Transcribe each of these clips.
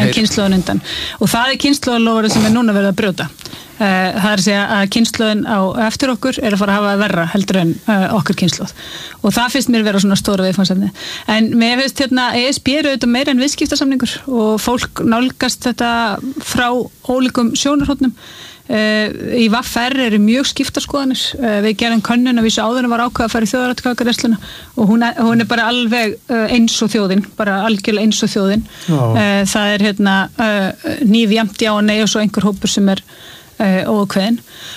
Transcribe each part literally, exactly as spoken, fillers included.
en kynslóðin undan og það er kynslóðarloforðið sem er núna verið að brjóta. Uh, það er að segja að kynslóðin á eftir okkur er að fara að hafa verra heldur en uh, okkar kynslóð og það finnst mér vera svona stóra viðfangsefni en mér finnst hérna E S B er auðvitað meira en viðskiptasamningur og fólk nálgast þetta frá ólíkum sjónarhornum. Uh, í V R eru mjög skiptar skoðanir uh, við gerum könnun að vísu áður en var ákveð að fara í þjóðaratkvæðagreiðsluna og hún er, hún er bara alveg uh, eins og þjóðin bara algjörlega eins og þjóðin uh, það er hérna uh, nýf jafnt já og nei og svo einhver hópur sem er uh, óákveðinn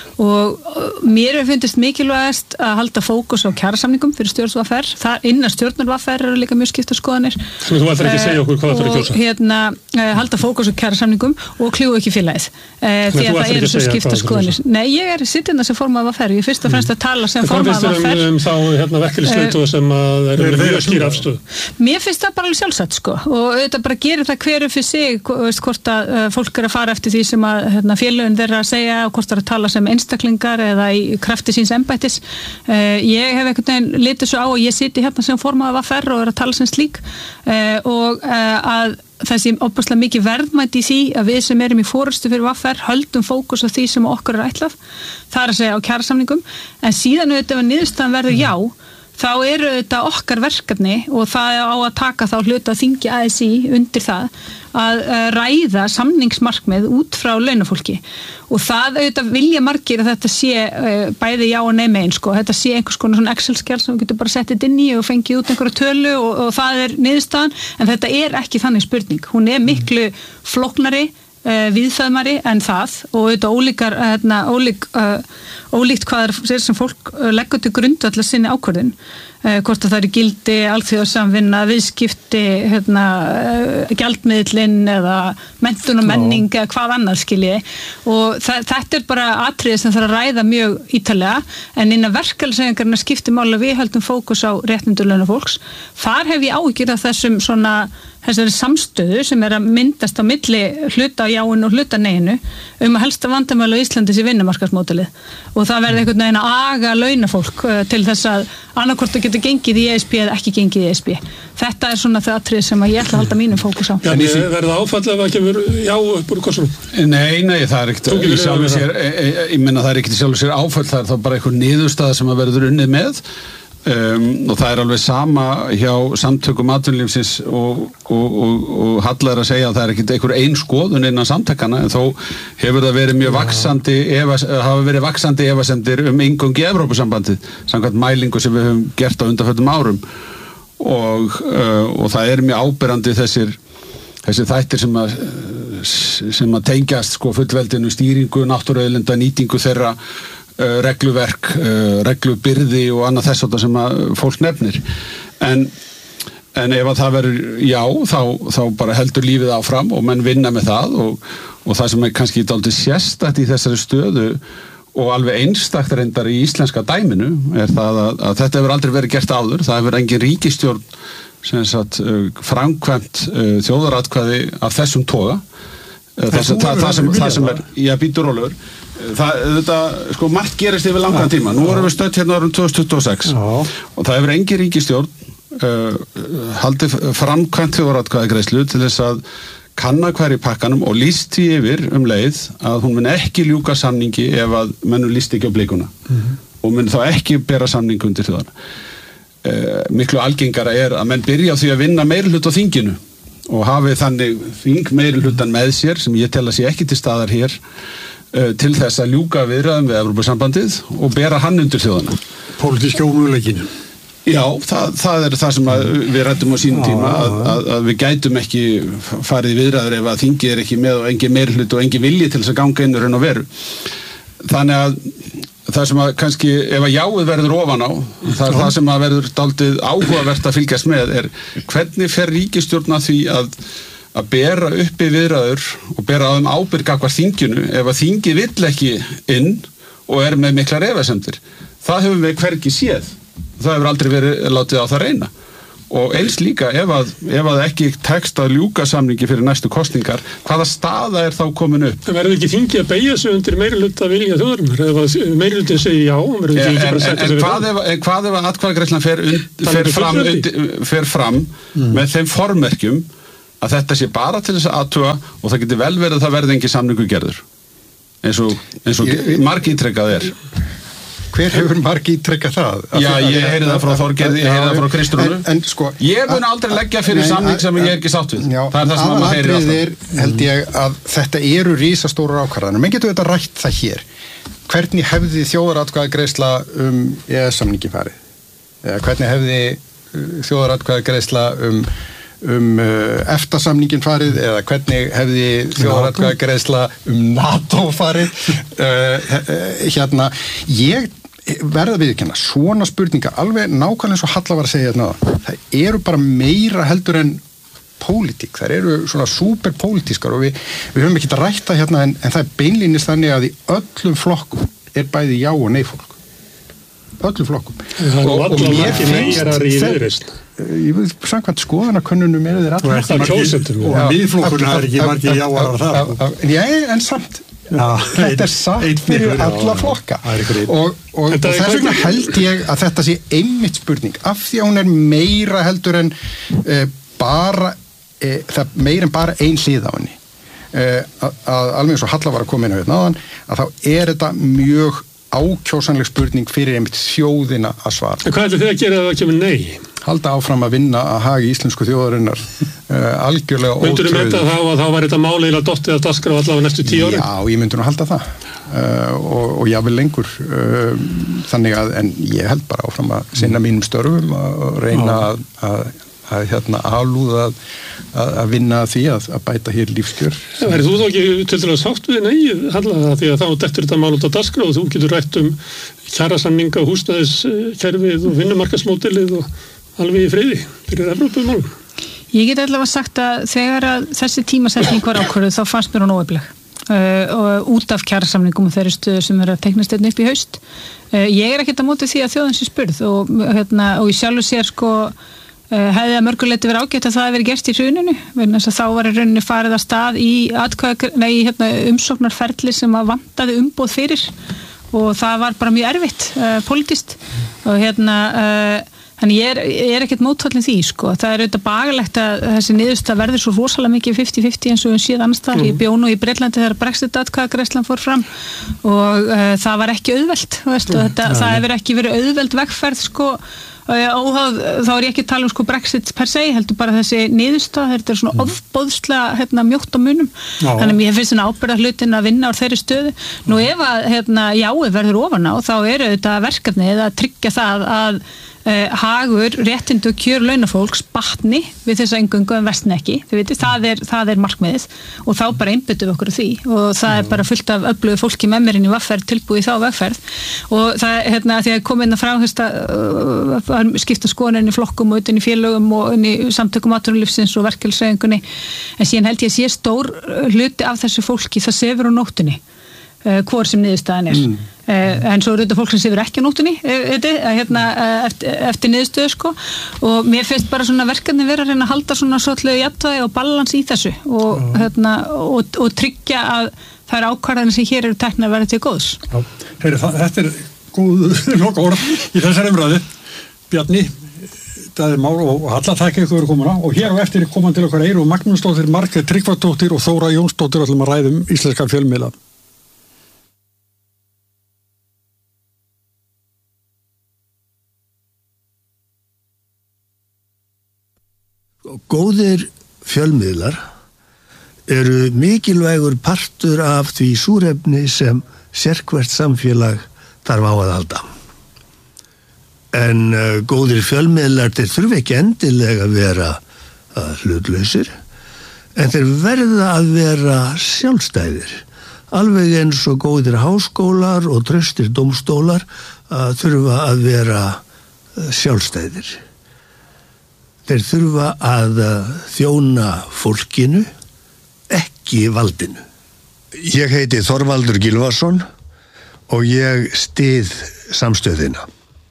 og mér er fundist mikilvægast að halda fókus á kjarasamningum fyrir stjórn V R það innan stjórnar V R eru líka mjög skiptar skoðanir Þú ætlar ekki að segja okkur hvað það er að kjósa og hérna uh, halda fókus á kjarasamningum og kljúa ekki félagið uh, því að það eru svo skiptar skoðanir Nei, ég er sittinn sem formaður V R ég er fyrst og fremst að tala sem formaður V R um, um þá hérna verkefnisleiðtoga sem að er mjög skýr afstöðu Mér finnst það bara alveg sjálfsagt sko og auðvitað bara gerir það hverju fyrir sig veist, hvort að uh, fólk er að fara eftir því sem að hérna, félögin þeirra að segja og hvort það er að tala sem einstaklingar eða í krafti síns embættis. Uh, ég hef einhvern veginn litið svo á og ég siti hérna sem formaður V R og er að tala sem slík uh, og uh, að það sé óbúslega mikið verðmætt í því að við sem erum í forystu fyrir V R höldum fókus á því sem okkur er ætlað. Það er að segja á kjarasamningum en síðan auðvitað ef niðurstaðan verður já þá eru þetta okkar verkefni og það á að taka þá hluta þingi A S í undir það að ræða samningsmarkmið út frá launafólki og það auðvitað vilja margir að þetta sé bæði já og nei megin sko, þetta sé einhvers konar svona Excel-skjal sem við getum bara settið inn í og fengið út einhverja tölu og, og það er niðurstaðan en þetta er ekki þannig spurning, hún er miklu flóknari Uh, viðfæðmari en það og auðvitað ólíkar, hérna, ólík, uh, ólíkt hvað er sem fólk uh, leggur til grundvallar sinni ákvörðun uh, hvort að það eru gildi, alþjóðasamvinna, viðskipti, hérna, uh, gjaldmiðlinn eða menntun og menning eða hvað annað skilji og þetta er bara atriði sem þarf að ræða mjög ítarlega en innan verkalýðshreyfingarinnar skiptir máli að við höldum fókus á réttindi launafólks. Þar hef ég áhyggjur af þessum svona þessari samstöðu sem er að myndast á milli hluta á jáinu og hluta neinu um að helsta vandamál á Íslandi sé vinnumarkaðsmódelið og það verði einhvern veginn að aga launafólk til þess að annarkvort að geta gengið í E S B eða ekki gengið í E S B. Þetta er svona það atrið sem ég ætla að halda mínum fókus á. Já, verða áfall ef það kemur já upp úr kossunum? Nei, nei, það er ekkert í sjálfu sér, ég menna það er ekkert í sjálfu sér áfall, það er þá bara einhver niðurstaða sem að verður unnið með Um, og það er alveg sama hjá samtökum atvinnulífsins og, og, og, og hallar að segja að það er ekkert einhver ein skoðun innan samtakana en þó hefur það verið mjög vaxandi efas, hafa verið vaxandi efasemdir um inngöngu í Evrópusambandið samkvæmt mælingu sem við höfum gert á undanförnum árum og, uh, og það er mjög áberandi þessir, þessir þættir sem að, sem að tengjast sko, fullveldinu, stýringu, náttúruauðlinda, nýtingu þeirra Uh, regluverk, uh, reglubyrði og annað þess að sem að fólk nefnir en, en ef að það verður já þá, þá bara heldur lífið áfram og menn vinna með það og, og það sem er kannski dálítið sérstakt í þessari stöðu og alveg einstakt reyndar í íslenska dæminu er það að, að þetta hefur aldrei verið gert áður, það hefur engin ríkisstjórn sem sagt uh, framkvæmt uh, þjóðaratkvæði af þessum toga uh, þess, það, það, sem, það sem er, já býtur rólur Það, þetta, sko, margt gerist yfir langan tíma. Nú erum við stödd hérna árum tvö þúsund tuttugu og sex Já. Og það hefur engin ríkisstjórn uh, haldið framkvæmt þjóðaratkvæðagreiðslu til þess að kanna hverju pakkanum og lýst því yfir um leið að hún mun ekki ljúka samningi ef að mennum lýst ekki á blikuna mm-hmm. og mun þá ekki bera samning undir þjóðana. Uh, miklu algengara er að menn byrja á því að vinna meirihlut á þinginu og hafi þannig þing meirihlutan með sér sem ég tel að sé ekki til staðar hér til þess að ljúka viðræðum við Evrópusambandið og bera hann undir þjóðana. Pólitíska ómöguleikinu. Já, það, það er það sem við ræddum á sínum tíma að, að, að við gætum ekki farið viðræður ef að þingið er ekki með og engin meirihluti og engin vilji til þess að ganga inn og raun og veru. Þannig að það sem að kannski ef að jáið verður ofan á, það er það sem að verður dálítið áhugavert að fylgjast með er hvernig fer ríkisstjórn að því að að bera uppi viðræður og bera á þeim ábyrgð gagnvart þinginu ef að þingið vill ekki inn og er með miklar efasemdir. Það höfum við hvergi séð. Það hefur aldrei verið látið á það reyna. Og eins líka ef að, ef að ekki tekst að ljúka samningi fyrir næstu kosningar, hvaða staða er þá komin upp? Það verður ekki þingið að beygja sig undir meirihluta vilja þjóðarinnar. Ef meirihlutin segir já, verður en, þingið bara að setja sig við það. En hvað ef að atkvæðagreiðslan fer, fer fram, undir, fer fram mm. með þeim formerkjum að þetta sé bara til þess að athuga og það getur vel verið að það verði engin samningur gerður eins og, eins og margítrekkað er. Hver hefur margi ítrekkað það? Já, ég heyri það frá Þorgerði, ég heyri það frá Kristrúnu. En, en sko... Ég mun aldrei leggja fyrir samning sem ég er ekki sátt við. Já, það er það sem maður heyrir alltaf. Aðalatriðið held ég að þetta eru risastórar ákvarðanir. Menn getur þetta rætt það hér. Hvernig hefði þjóðaratkvæðagreiðsla um E E S-samningin farið? Eða hvernig hefði þjóðaratkvæðagreiðsla um, um uh, EFTA-samningin farið? Eða hvernig hefði þjóðaratkvæðagreiðsla um NATO farið? Uh, hérna, ég... verða viðurkenna, svona spurninga alveg nákvæmlega eins og Halla var að segja hérna, það eru bara meira heldur en pólitík, það eru svona superpólitískar og við, við höfum ekki að rætta hérna en, en það er beinlínis þannig að í öllum flokkum er bæði já og nei fólk öllum flokkum og, og mér finnst ég samkvæmt skoðanakönnunum er þeir allir og kjósendur og miðflokkurinn er ekki margir jáar á það já, en samt Já, þetta er satt fyrir alla flokka og, og, og þess vegna held ég að þetta sé einmitt spurning af því að hún er meira heldur en e, bara e, það meira en bara ein hlið á henni e, að, að alveg eins og Halla var að koma inn á hérna áðan að þá er þetta mjög ákjósanleg spurning fyrir einmitt þjóðina að svara. En hvað ætlir þið að gera ef það kemur nei? Halda áfram að vinna að hagi íslensku þjóðarinnar uh, algjörlega ótrúð. Myndur þú mynda þá að þá var þetta máleila dottið að daskra á allavega næstu tíu ári? Já, ég myndur nú halda það uh, og, og jável lengur uh, þannig að, en ég held bara áfram að sinna mínum störfum og reyna að, að, að hérna alúða að, að vinna að því að, að bæta hér lífskjör. Já, verður þú þá ekki til dæmis sátt við nei, Halla, því að þá dettur þetta mál út á daskra og þú getur rætt um kjarasamninga, húsnæðiskerfið og vinnumarkaðsmódelið og alveg í friði fyrir Evrópumálum. Ég get allavega sagt að þegar að þessi tímasetning var ákvörðuð þá fannst mér hún óefleg uh, og út af kjarasamningum og þeirri stöðu sem er að teiknast hérna upp í haust. Uh, ég er ekkert að móti því að þjóðin sé spurð og, hérna, og ég sjálfur sér sko uh, hefði að mörguleiti verið ágætt að það hefði verið gert í hruninu vegna þess að þá var í rauninni farið að stað í, atkvæða, nei, hérna, umsóknarferli sem að vantaði umboð fyrir og það var bara mjög erfitt uh, pólitískt og hérna uh, Þannig ég er, ég er ekkert mótfallin því, sko. Það er auðvitað bagalegt að þessi niðurstaða verður svo rosalega mikið fifty fifty eins og við séð annars þar. Mm. Ég bjó nú í Bretlandi þegar Brexit-atkvæðagreiðslan fór fram og uh, það var ekki auðvelt, veist, mm. og þetta, ja, það hefur ekki verið auðveld vegferð, sko. Óháð, þá er ég ekki að tala um sko Brexit per se, heldur bara þessi niðurstaða, þetta er svona mm. ofboðslega hérna, mjótt á munum, já. Þannig að mér finnst svona ábyrgða hlutin að vinna á þeirri stöðu. Nú ef að hérna, jáið verður ofan á, þá eru þetta verkefnið að tryggja það að Uh, hagur, réttindu og kjör launafólks batni við þessa eingöngu en vestni ekki, þið veitir, það er, það er markmiðið og þá bara einbyttum við okkur því og það er bara fullt af öflugu fólki með mér inn í vegferð, tilbúið þá vegferð og það, hérna, því að komið inn að frá þetta uh, skipta skoðanir inn í flokkum og inn í félögum og inn í samtökum atvinnulífsins og verkefnishreyfingunni en síðan held ég að sé stór hluti af þessu fólki, það sefur á nóttunni uh, hvor sem niðurstaðan er mm. Uh, en svo eru þetta fólk sem sefur ekki á nóttunni uh, hérna, uh, eftir, eftir niðurstöðu sko. Og mér finnst bara svona verkefni vera að reyna að halda svona svolítið jafnvægi og balans í þessu og, uh. hérna, og, og tryggja að það er ákvarðanir sem hér eru teknar að vera til góðs. Heyri, það, þetta er góð loka orð í þessari umræðu. Bjarni, það er mál og Halla þakka ykkur fyrir komuna og hér á eftir koman til okkar Eyrún Magnúsdóttir, Margrét Tryggvadóttir og Þóra Jónsdóttir ætlum að ræða um íslenska fjölmiðla. Góðir fjölmiðlar eru mikilvægur partur af því súrefni sem sérhvert samfélag þarf á að halda. En uh, góðir fjölmiðlar þeir þurfa ekki endilega að vera uh, hlutlausir, en þeir verða að vera sjálfstæðir. Alveg eins og góðir háskólar og traustir dómstólar uh, þurfa að vera uh, sjálfstæðir. Þeir þurfa að þjóna fólkinu, ekki valdinu. Ég heiti Þorvaldur Gylfason og ég styð samstöðina.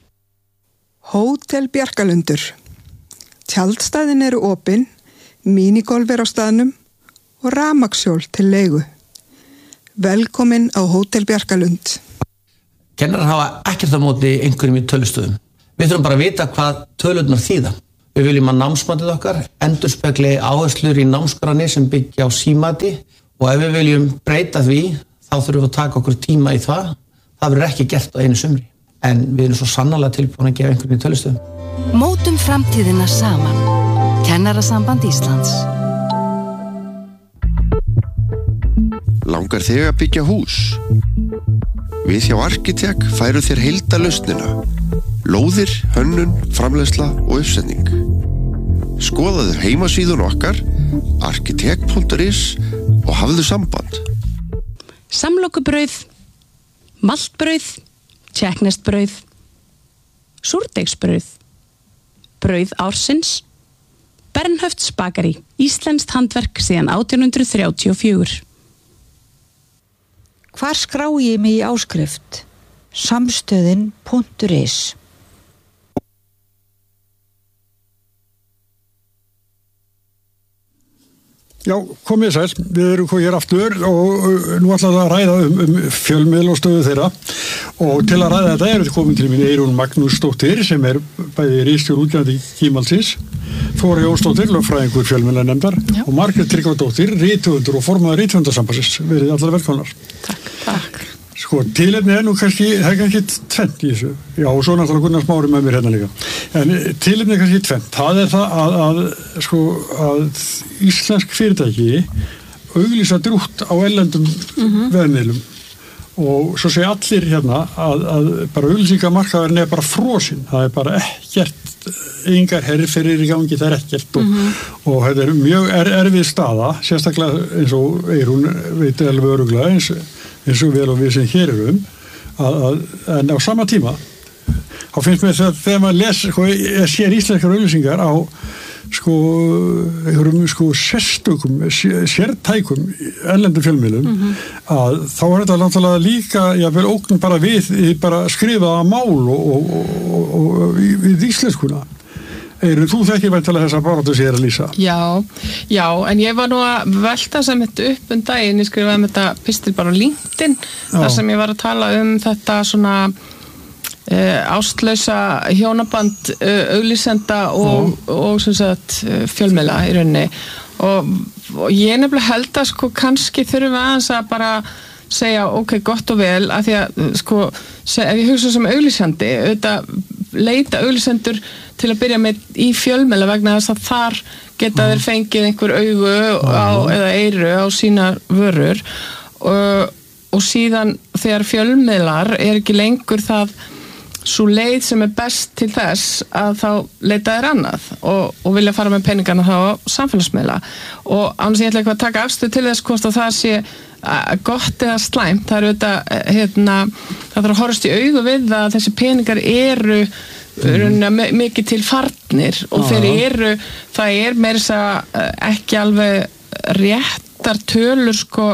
Hótel Bjarkalundur. Tjaldstæðin eru opin, mínigolf er á staðnum og rafmagnshjól til leigu. Velkomin á Hótel Bjarkalund. Kennarar hafa ekkert á móti einhverjum í tölustöðum. Við þurfum bara að vita hvað tölurnar þýða. Við viljum að námsmatið okkar endurspegli áherslur í námskránni sem byggja á símati og ef við viljum breyta því þá þurfum við að taka okkur tíma í það. Það verður ekki gert á einu sumri en við erum svo sannarlega tilbúin að gefa einhvern í tölustöðum. Mótum framtíðina saman. Kennarasamband Íslands. Langar þig að byggja hús? Við hjá Arkitek færu þér heildarlausnina. Lóðir, hönnun, framleiðsla og uppsetning. Skoðaðu heimasíðun okkar arkitek punktur is og hafðu samband. Samlokubrauð, maltbrauð, tékkneskt-brauð, súrdeigsbrauð, brauð ársins, Bernhöfts bakari, íslenskt handverk síðan átján hundruð þrjátíu og fjögur. Hvar skrái ég mig í áskrift? Samstöðin punktur is. Já, komið sæl, við erum hvað hér aftur og nú ætlaðum við að ræða um, um fjölmiðl og stöðu þeirra og til að ræða þetta er við komin til mín Eyrún Magnúsdóttir sem er bæði ritstjóri útgefandi Kímalsins, Þóra Jónsdóttir, lögfræðingur fjölmiðlanefndar og Margrét Tryggvadóttir, rithöfundur og formaður Rithöfundasambandsins. Verið allar velkomnar. Takk, takk. Sko, tilefni er nú kannski, það er kannski tvennt í þessu. Já, og svo náttúrulega Gunnar Smári með mér hérna líka. En tilefni er kannski tvennt. Það er það að, að, sko, að íslensk fyrirtæki auglýsa drútt á erlendum mm-hmm. vefmiðlum og svo segja allir hérna að, að bara auglýsingamarkaðurinn er bara frosinn. Það er bara ekkert, engar herrferðir í gangi, það er ekkert og, mm-hmm. og þetta er mjög er, erfið staða, sérstaklega eins og Eyrún veit alveg örugglega eins eins og vel og við sem hér erum að, að, en á sama tíma þá finnst mér það þegar maður les sko, sér íslenskar auglýsingar á sko, einhverjum sko sérstökum, sértækum erlendum fjölmiðlum mm-hmm. að þá er þetta náttúrulega líka jável ógn bara við bara skrifaða mál og, og, og, og, og við íslenskuna. Eyrún, þú þekkir væntanlega þessa baráttu sem ég er að lýsa. Já, já, en ég var nú að velta sem þetta upp um daginn, ég skrifaði um þetta pistil bara á LinkedIn, já. Þar sem ég var að tala um þetta svona uh, ástlausa hjónaband uh, auglýsenda og, og sem sagt fjölmiðla í rauninni og, og ég nefnilega held að sko kannski þurfum við aðeins að bara segja ok, gott og vel, af því að sko, ef ég hugsa sem auglýsandi, auðvitað leita auglýsendur til að byrja með í fjölmiðla vegna þess að þar geta þeir fengið einhver augu á, eða eyru á sínar vörur og, og síðan þegar fjölmiðlar er ekki lengur það svo leið sem er best til þess að þá leita þeir annað og, og vilja fara með peningana þá á samfélagsmiðla og annars ég ætla ekki að taka afstöð til þess hvort að það sé gott eða slæmt, það er auðvitað hérna, það þarf að horfast í augu við að þessi peningar eru mm. mikið til farnir og þeir eru, það er meira þess að ekki alveg réttar tölur sko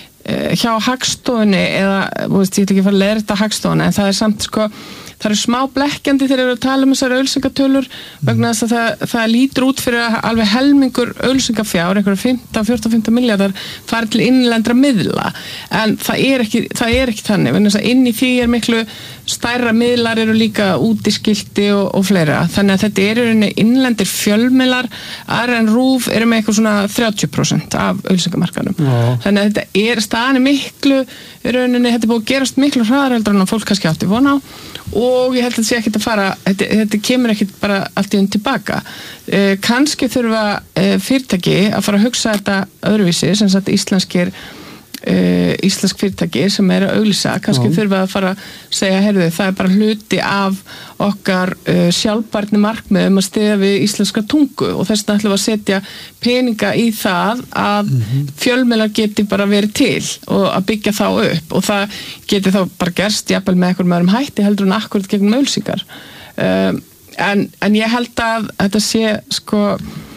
hjá Hagstofunni eða, veist, ég ætla ekki að fara að leiða þetta Hagstofunni en það er samt sko það eru smá blekkjandi þegar við erum að tala um þessar auglýsingatölur vegna þess að það, það lítur út fyrir að alveg helmingur auglýsingafjár, einhverja fimmtán, fjórtán, fimmtán miljardar fari til innlendra miðla en það er ekki, það er ekki þannig vegna þess að inn í því er miklu stærra miðlar eru líka útiskilti og, og fleira, þannig að þetta eru innlendir fjölmiðlar, aðra en RÚV eru með eitthvað svona þrjátíu prósent af auglýsingamarkaðnum, þannig að þetta er staðan er miklu, í rauninni þetta er búið að gerast miklu hraðar heldur en að fólk kannski átti von á og ég held að þetta sé ekkert að fara þetta, þetta kemur ekkert bara allt í unn tilbaka eh, kannski þurfa eh, fyrirtæki að fara að hugsa þetta öðruvísi, sem sagt íslenskir uh, íslensk fyrirtæki sem er að auglýsa, kannski Já. Þurfa að fara að segja, heyrðu, það er bara hluti af okkar uh, sjálfbærni markmiðum að stiða við íslenska tungu og þess vegna ætlum við að setja peninga í það að mm-hmm. fjölmiðlar geti bara verið til og að byggja þá upp og það geti þá bara gerst jafnvel með einhverjum öðrum hætti heldur en akkurat gegnum auglýsingar um, en, en ég held að þetta sé sko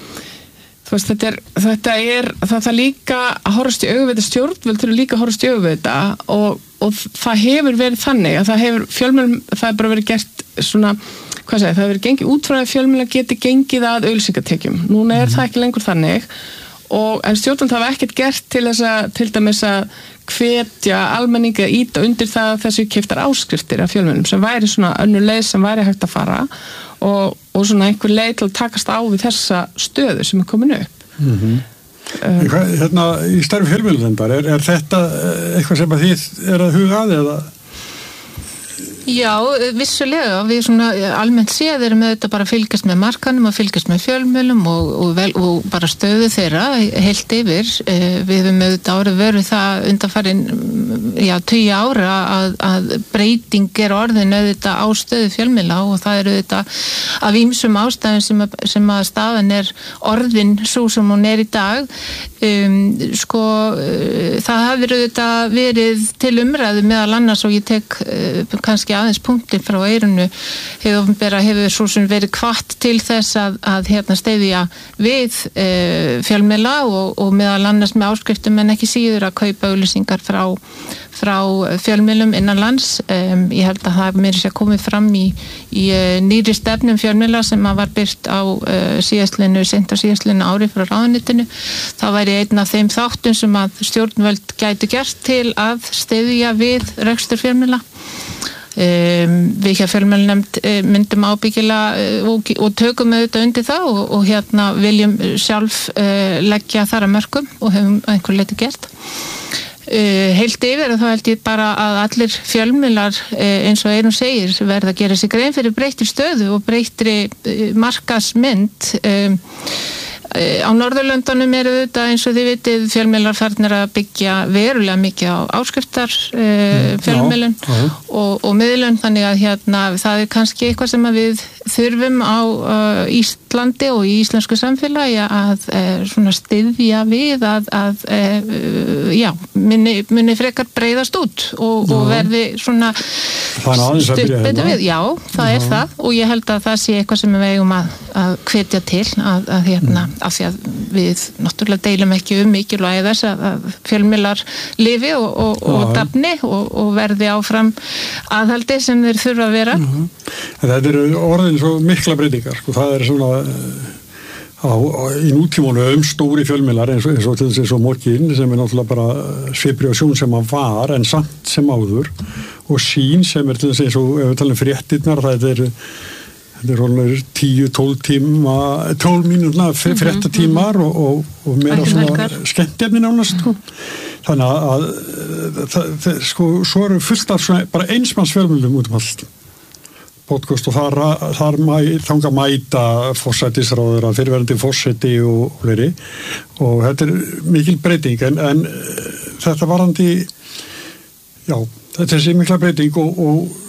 þú veist, þetta er, þetta er það, það líka að horfast í augu við þetta stjórnvöld þurfa líka að horfast í augu við þetta og, og það hefur verið þannig að það hefur fjölmiðlum, það hefur bara verið gert svona, hvað segir, það hefur verið gengið út frá að fjölmiðlar geti gengið að auglýsingatekjum. Núna er mm-hmm. það ekki lengur þannig og en stjórnvöld hafa ekkert gert til þess að, til dæmis að hvetja almenningi að íta undir það þessu keyptar áskriftir af fjölmiðlum sem væri svona önnur leið sem væri hægt að fara og, og svona einhver leið til að takast á við þessa stöðu sem er komin upp. Mm-hmm. Uh, Hvað, hérna, í starfi fjölmiðlunefndar, er, er þetta eitthvað sem að þið er að huga að eða? Já, vissulega, við svona almennt séð erum við þetta bara að fylgjast með markanum og fylgjast með fjölmiðlum og, og, vel, og bara stöðu þeirra heilt yfir. Við höfum auðvitað árið verið það undanfarin, já, tíu ára að, að breyting er orðin auðvitað á stöðu fjölmiðla og það er auðvitað af ýmsum ástæðum sem að, sem að staðan er orðin svo sem hún er í dag. Um, sko, það hafði auðvitað verið til umræðu meðal annars og ég tek uh, kannski aðeins punktin frá eirunu hefur, hefur svo sem verið hvatt til þess að, að hérna steyðja við e, fjölmiðla og, og meðal annars með áskriftum en ekki síður að kaupa auglýsingar frá, frá fjölmiðlum innan lands. Um, ég held að það mér sé að komið fram í, í nýri stefnum fjölmiðla sem að var byrt á uh, síðastlinu, sent á síðastlinu ári frá ráðuneytinu. Það væri einn af þeim þáttum sem að stjórnvöld gætu gert til að steyðja við rekstur fjölmiðla. Um, við hjá fjölmiðlanefnd uh, myndum ábyggilega uh, og, og tökum auðvitað undir það og, og hérna viljum sjálf uh, leggja þar að mörkum og hefum einhver leiti gert. Uh, heilt yfir og þá held ég bara að allir fjölmiðlar uh, eins og Eyrún segir verða að gera sig grein fyrir breyttri stöðu og breyttri uh, markaðsmynd. Um, Á Norðurlöndunum eru þetta eins og þið vitið fjölmiðlar farnir að byggja verulega mikið á áskriftar uh, fjölmiðlun og, og miðlun þannig að hérna það er kannski eitthvað sem að við þurfum á uh, Íslandi og í íslensku samfélagi að uh, svona styðja við að, að uh, já, muni, muni frekar breiðast út og, og verði svona stutt betur við. Já, það já. er það og ég held að það sé eitthvað sem við eigum að, að hvetja til að, að hérna mm. af því að við náttúrulega deilum ekki um mikilvægi þess að, að fjölmiðlar lifi og, og, og dafni og, og verði áfram aðhaldi sem þeir þurfa að vera. Mm-hmm. Þetta eru orðin svo mikla breytingar, sko, það er svona á, á, í nútímanu um stóri fjölmiðlar eins og, eins og til þess að Morkin sem er náttúrulega bara svipri á sjón sem að var en samt sem áður og sín sem er til þess eins og ef við talum fréttirnar það er þetta er alveg tíu, tólf tíma tólf mínútna fréttatímar mm-hmm. og, og, og meira svona skemmtefni nánast sko. Þannig að, að það, það, sko, svo eru fullt af svona, bara einsmanns fjölmiðlum út um allt podcast og þar, þar mæ, þanga mæta forsætisráður að fyrirverandi forsæti og fleiri og þetta er mikil breyting en, en þetta varandi já, þetta er þessi mikla breyting og, og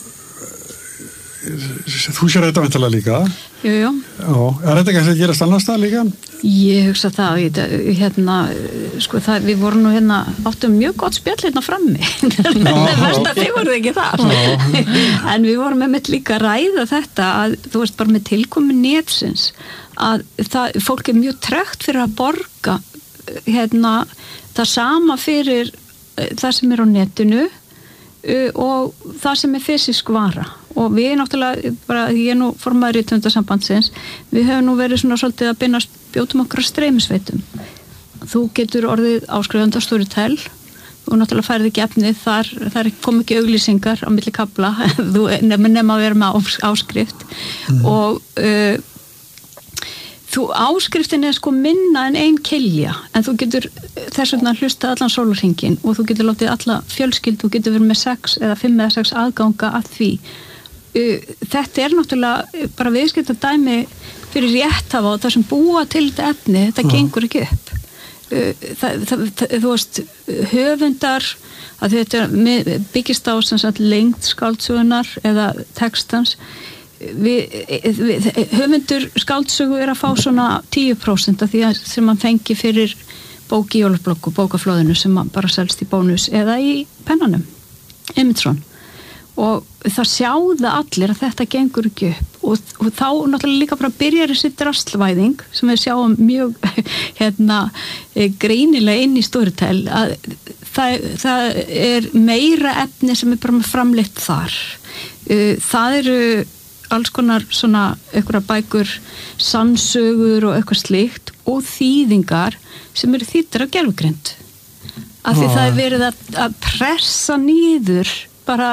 þú sér þetta væntanlega líka. Jú, jú. Já, er þetta kannski að gerast annars það líka? Ég hugsa það, hérna, sko það, við vorum nú hérna, áttum mjög gott spjall hérna frammi. Verst að þið voruð ekki þar. En við vorum með mitt líka að ræða þetta að, þú veist, bara með tilkomi netsins, að það, fólk er mjög tregt fyrir að borga, hérna, það sama fyrir það sem er á netinu og það sem er fysisk vara. Og við náttúrulega, bara, ég er nú formaður í Rithöfundasambandsins, við höfum nú verið svona svolítið að binna spjótum okkur að streymisveitum. Þú getur orðið áskrifandi á Storytel, þú náttúrulega færið ekki efnið, þar, þar kom ekki auglýsingar á milli kafla, þú nema að vera með áskrift mm. og uh, þú áskriftin er sko minna en ein kilja, en þú getur þess vegna hlusta allan sólarhringinn og þú getur látið alla fjölskyldu, þú getur verið með sex eða fimm eða sex aðganga að því. Þetta er náttúrulega bara viðskipta dæmi fyrir rétthafa og það sem búa til þetta efni, þetta ja. gengur ekki upp. Það, það, það, þú veist, höfundar að þetta byggist á sem sagt lengd skáldsögunar eða textans. Við, við, höfundur skáldsögu er að fá svona tíu prósent af því að sem hann fengi fyrir bók í jóluflokku, bókaflóðinu sem bara selst í bónus eða í pennanum, Emilsson. Og það sjáða allir að þetta gengur ekki upp og, og þá náttúrulega líka bara byrjar þessi drastlvæðing sem við sjáum mjög hérna, greinilega inn í Storytel að það, það er meira efni sem er bara með framleitt þar. Það eru alls konar svona einhverja bækur, sannsögur og eitthvað slíkt og þýðingar sem eru þýddar af gerfugreind. Af því það er verið að, að pressa niður bara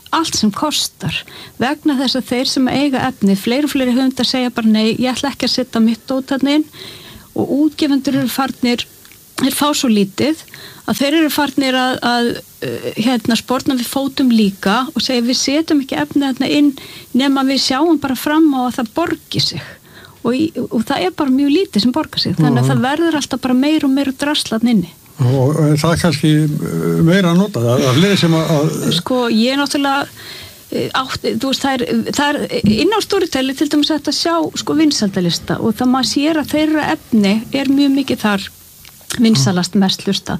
allt sem kostar vegna þess að þeir sem eiga efni fleiri og fleiri höfundar segja bara nei, ég ætla ekki að setja mitt dót þarna inn og útgefendur eru farnir þeir fá svo lítið að þeir eru farnir að, að hérna sportna við fótum líka og segja við setjum ekki efni þarna inn nema við sjáum bara fram á að það borgi sig og, í, og það er bara mjög lítið sem borgar sig þannig að það verður alltaf bara meir og meir draslan inni og það er kannski meira að nota það er fleiri sem að sko ég er náttúrulega átt, þú veist, það er, það er inn á Storytel til dæmis að sjá sko vinsældalista og það maður sér að þeirra efni er mjög mikið þar vinsalast mest hlusta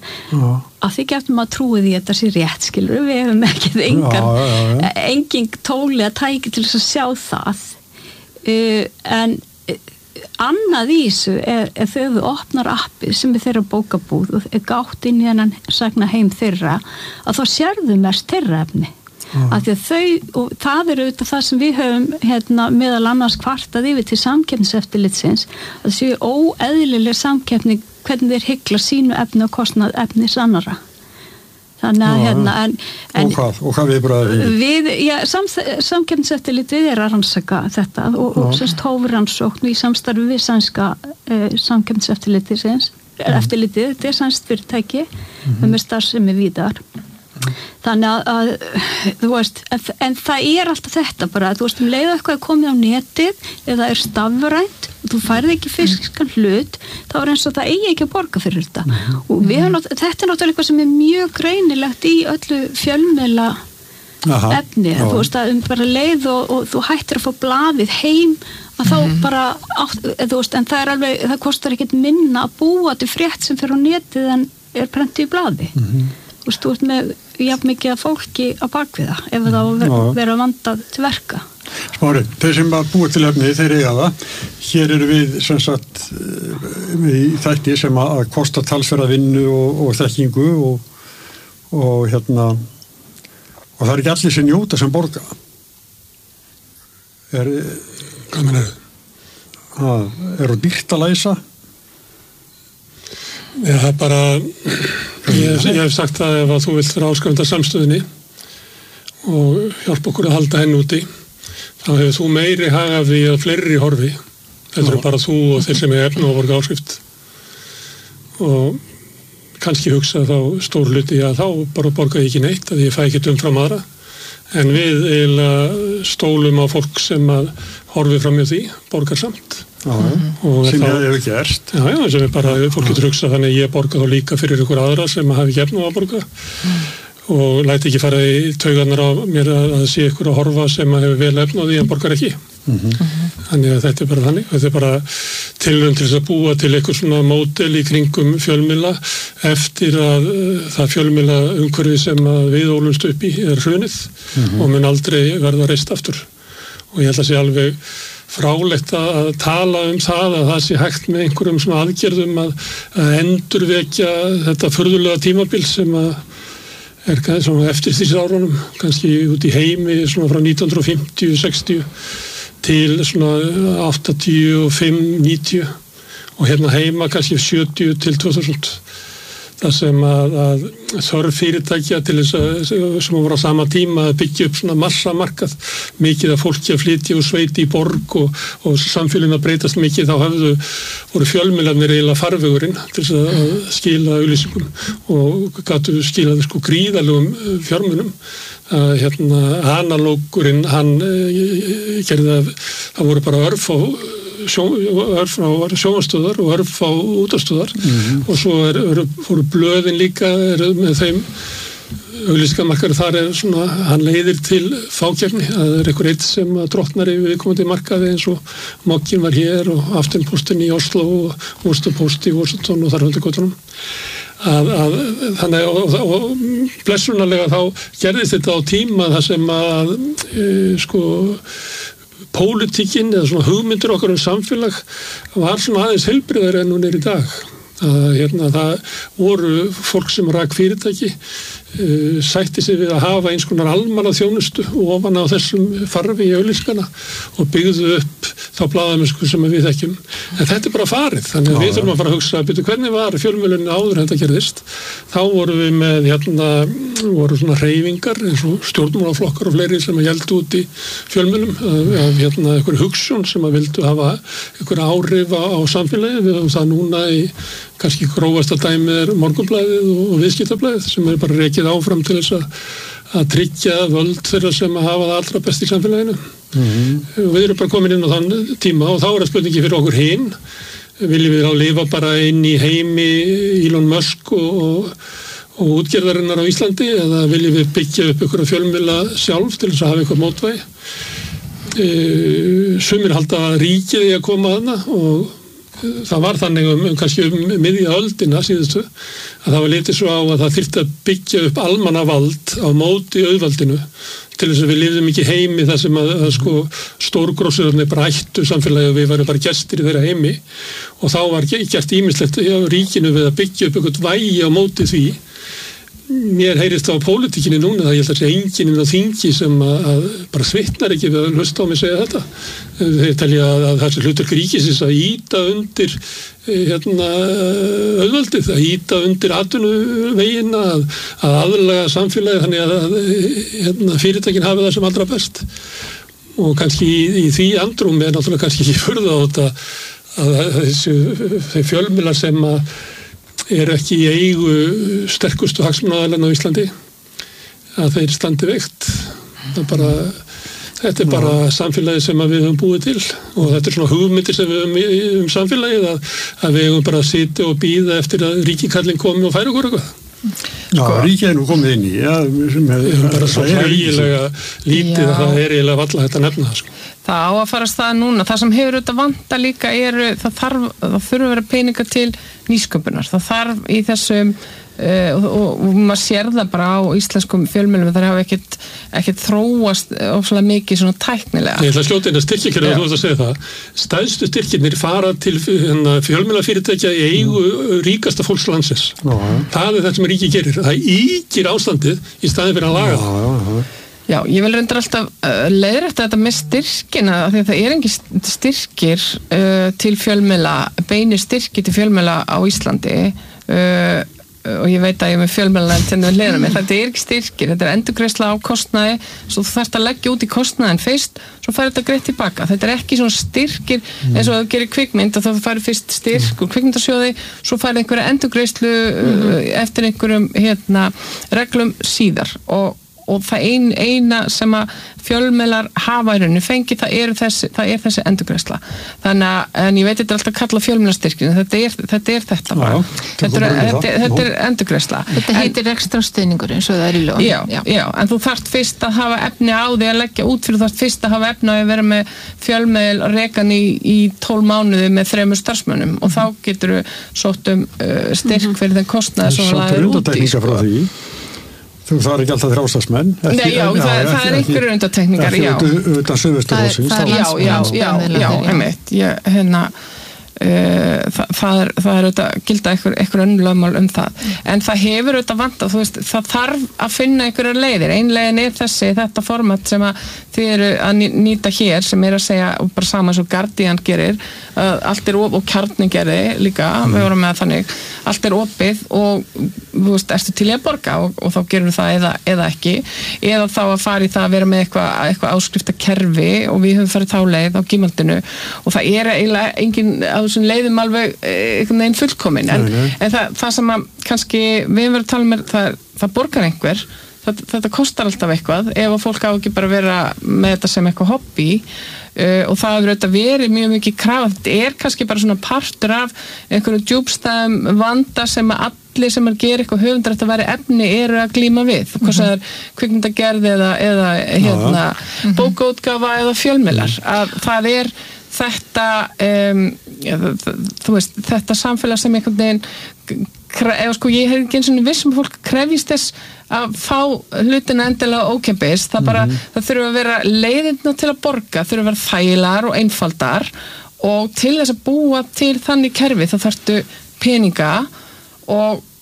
að því geftum að trúi því að þetta sé rétt skilur við hefum ekki engan já, já, já. engin tóli að tæki til þess að sjá það uh, en uh, annað í þessu er, er þegar þú opnar appið sem er þeirra bókabúð og er gátt inn í hennan sagna heim þeirra að þá sérðu mest þeirra efni Mm. Að því að þau, og það er auðvitað það sem við höfum hérna, meðal annars kvartað yfir til samkeppniseftirlitsins að séu óeðlileg samkeppni hvernig þeir hygla sínu efni og kostnað efnis annara þannig að hérna en, en, og hvað, og hvað við bara við, já, sam, samkeppniseftirlitið er að rannsaka þetta og, og semst hófur rannsókn í samstarfi við sænska uh, samkeppniseftirlitsins eftirlitið, þetta er sænst fyrirtæki mm-hmm. með starfsemi víðar þannig að, að þú veist, en, en það er alltaf þetta bara, þú veist, um leiða eitthvað er komið á netið eða er stafrænt og þú færði ekki fysiskan hlut þá er eins og það eigi ekki að borga fyrir þetta mm-hmm. og við erum, þetta er náttúrulega eitthvað sem er mjög greinilegt í öllu fjölmiðla Aha, efni, já. Þú veist, að um bara leið og, og þú hættir að fá blaðið heim að þá mm-hmm. bara, átt, þú veist, en það er alveg, það kostar ekkert minna að búa til frétt sem fyrir á netið en er prentið í blaði mm-hmm. Þú veist, þú ert með jafn mikið að fólki á bakviða ef það á að vera vandað til verka. Smári, þeir sem að búa til efni, þeir eiga það. Hér eru við sem sagt í þætti sem að kosta talsverða vinnu og, og þekkingu og, og hérna og það er ekki allir sem njóta sem borga. Er, Hvað meinar þú? Er þú dýrt að læsa? Já, það er bara ég, ég hef sagt það ef að þú vilt vera áskrifandi af samstöðinni og hjálpa okkur að halda henn úti þá hefur þú meiri hag af því að fleiri horfi þetta er bara þú og þeir sem er efna og borga áskrift og kannski hugsa þá stór hluti að þá bara borga ég ekki neitt að ég fæ ekki umfram aðra en við eiginlega stólum á fólk sem að horfi fram með því borgar samt Já, sem það hefur gerst já, já, sem er bara, fólk getur hugsað þannig að ég borga þá líka fyrir ykkur aðra sem hafi ekki efni á að borga mm. og læti ekki fara í taugarnar á mér að, að sé ykkur að horfa sem að hefur vel efni á því en borgar ekki mm-hmm. þannig að þetta er bara þannig þetta er bara tilraun til þess að búa til eitthvað svona módel í kringum fjölmiðla eftir að uh, það fjölmiðla umhverfi sem að við ólumst upp í er hrunið mm-hmm. og mun aldrei verða reist aftur og ég held að sé alveg frálegt að tala um það að það sé hægt með einhverjum svona aðgerðum að, að endurvekja þetta furðulega tímabil sem að er svona eftir þessi árunum kannski út í heimi svona frá nítján hundruð fimmtíu sextíu til svona áttatíu og fimm níutíu og hérna heima kannski sjötíu til tvö þúsund það sem að, að þörf fyrirtækja til þess að sem voru á sama tíma að byggja upp svona massamarkað mikið af fólki að flytja og sveiti í borg og, og samfélagin að breytast mikið þá hafðu voru fjölmiðlarnir eiginlega farvegurinn til þess að skila auglýsingum og gátu skilaði sko gríðalegum fjármunum að hérna analógurinn hann gerði að það voru bara örf á Sjó, örf á sjónvarpsstöðvar og örf á útvarpsstöðvar mm-hmm. og svo er, er, fóru blöðin líka er með þeim auglýsingamarkaður þar er svona, hann leiðir til fákeppni, það er einhver eitt sem drottnar yfir viðkomandi markaði eins og Mokkin var hér og Aftenpostin í Oslo og Worcester í Washington og þar hundur gotunum að, að þannig og, og, og blessunarlega þá gerðist þetta á tíma þar sem að e, sko pólitíkin eða svona hugmyndir okkar um samfélag var svona aðeins heilbrigðari en hún er í dag að hérna það voru fólk sem rak fyrirtæki uh, sætti sig við að hafa eins konar almanna þjónustu ofan á þessum farfi í auglýskana og byggðu upp þá blaðamennsku sem við þekkjum. En þetta er bara farið, þannig að við þurfum að fara að hugsa byrju, hvernig var fjölmiðlunin áður en þetta gerðist. Þá vorum við með hérna, voru svona hreyfingar eins og stjórnmálaflokkar og fleiri sem að héldu út í fjölmiðlum af hérna einhverju hugsun sem að vildu hafa einhverja áhrif á, á samfélagi. Við höfum það núna í kannski grófasta dæmið er Morgunblaðið og, og Viðskiptablaðið sem er bara rekið áfram til þess að að tryggja völd þeirra sem að hafa það allra best í samfélaginu. Mm-hmm. Við erum bara komin inn á þann tíma og þá er það spurningi fyrir okkur hinn. Viljum við á lifa bara inn í heimi Elon Musk og, og, og útgerðarinnar á Íslandi eða viljum við byggja upp ykkur að fjölmiðla sjálf til þess að hafa ykkur mótvægi. E, sumir halda að ríkið í að koma þarna og það var þannig um, um kannski um miðja öldina síðustu að það var litið svo á að það þyrfti að byggja upp almannavald á móti auðvaldinu til þess að við lifðum ekki heimi þar sem að, að sko stórgróssurarnir bara ættu samfélagi og við varum bara gestir í þeirra heimi og þá var gert ýmislegt hjá ríkinu við að byggja upp eitthvað vægi á móti því. Mér heyrist á pólitíkinni núna það ég held að sé enginn inn á þingi sem að, að bara svitnar ekki við að hlusta á mig segja þetta. Þeir telja að, að þessi hlutverk ríkisins að ýta undir hérna auðvaldið, að ýta undir atvinnuveginn, að, að aðlaga samfélagi þannig að, að hérna, fyrirtækin hafi það sem allra best. Og kannski í, í því andrúmi er náttúrulega kannski ekki furða á þetta að, að þessi fjölmiðlar sem að er ekki í eigu sterkustu hagsmunaaðilanna á Íslandi að þeir standi veikt. Það bara, þetta er bara samfélagið sem við höfum búið til og þetta er svona hugmyndir sem við höfum um samfélagið að, að við höfum bara að sitja og bíða eftir að ríkikallin komi og færi okkur eitthvað. Já, sko, ríkið er nú komið inn í ja, sem hef, er bara svo hlægilega lítið að það er eiginlega valla þetta nefna sko. Það á að fara stað núna. Það sem hefur auðvitað vanta líka eru, það þarf, það þurfa að vera peninga til nýsköpunar. Það þarf í þessum uh, og, og, og maður sér það bara á íslenskum fjölmiðlum þar hafa ekkert, ekkert þróast ofslega mikið svona tæknilega. Ég ætla að skjóta inn að styrkjakerfið að þú ert að segja það. Stærstu styrkirnir fara til fjölmiðlafyrirtækja í eigu ríkasta fólks landsins. Já. Það er þetta sem ríkið gerir. Það ýkir ástandið í staðin fyrir að laga það. Já, já, já. Já, ég vil reyndar alltaf uh, leiðrétta þetta með styrkina því að það er engin styrkir uh, til fjölmiðla, beinir styrki til fjölmiðla á Íslandi uh, og ég veit að ég er með fjölmiðlanefnd til að leiðra mig, þetta er ekki styrkir, þetta er endurgreiðsla á kostnaði, svo þú þarft að leggja út í kostnaðin fyrst, svo fær þetta greitt tilbaka. Þetta er ekki svona styrkir eins og það gerir kvikmynd og þá fær fyrst styrk úr kvikmyndasjóði, svo fær einhverja endurgreiðslu uh, eftir einhverjum hérna, reglum síðar og og það ein, eina sem að fjölmiðlar hafa í rauninu fengi, það er þessi, það er þessi endurgreiðsla. Þannig að, en ég veit þetta er alltaf að kalla fjölmiðlastyrkinu, þetta er þetta, er þetta bara. Já, þetta, er, þetta, þetta er endurgreiðsla. Þetta heitir ekstra stuðningur eins og það er í lögum. Já, já, já, en þú þarft fyrst að hafa efni á því að leggja út fyrir, þú þarft fyrst að hafa efni á að vera með fjölmiðl og rekan í, í tólf mánuði með þremur starfsmönnum og þá getur þú sótt um uh, styrk fyrir den kostnaði sem það er út í. Þú þarf ekki alltaf þrjástasmenn. Nei, já, já, það, það er einhverjum undantekningar, já. Auðvitað Suðvesturhússins. Já, já, já, já, einmitt. Ég, hérna, uh, það, það er, það er auðvitað gilda einhver, einhver önnur lögmál um það. En það hefur auðvitað vantað, þú veist, það þarf að finna einhverjar leiðir. Ein leiðin er þessi, þetta format sem að þið eru að nýta hér, sem er að segja, og bara sama eins og Guardian gerir, uh, allt er opið, og Kjarni gerði líka, mm. við vorum með þannig, allt er opið og þú veist, ertu til að borga og, og þá gerum við það eða, eða ekki eða þá að fara í það að vera með eitthvað, eitthvað áskriftakerfi og við höfum farið þá leið á gímaldinu og það er eiginlega engin á þessum leiðum alveg einhvern veginn fullkomin en, nei, nei. en það, það sem að kannski við verðum að tala með það, það borgar einhver það, þetta kostar alltaf eitthvað ef að fólk á ekki bara vera með þetta sem eitthvað hobby Uh, og það hefur auðvitað verið mjög mikið krafa, þetta er kannski bara svona partur af einhverju djúpstæðum vanda sem að allir sem er að gera eitthvað höfundar þetta væri efni eru að glíma við mm-hmm. hvort það er kvikmyndagerð eða, eða hérna, mm-hmm. bókaútgáfa eða fjölmiðlar að það er þetta um, ja, þú veist, þetta samfélag sem einhvern veginn eða sko ég hef ekki eins og vissum fólk krefjist þess að fá hlutina endilega ókeypis, það bara mm-hmm. það þurfa að vera leiðirna til að borga þurfa að vera þægilegar og einfaldar og til þess að búa til þannig kerfi þá þarftu peninga og,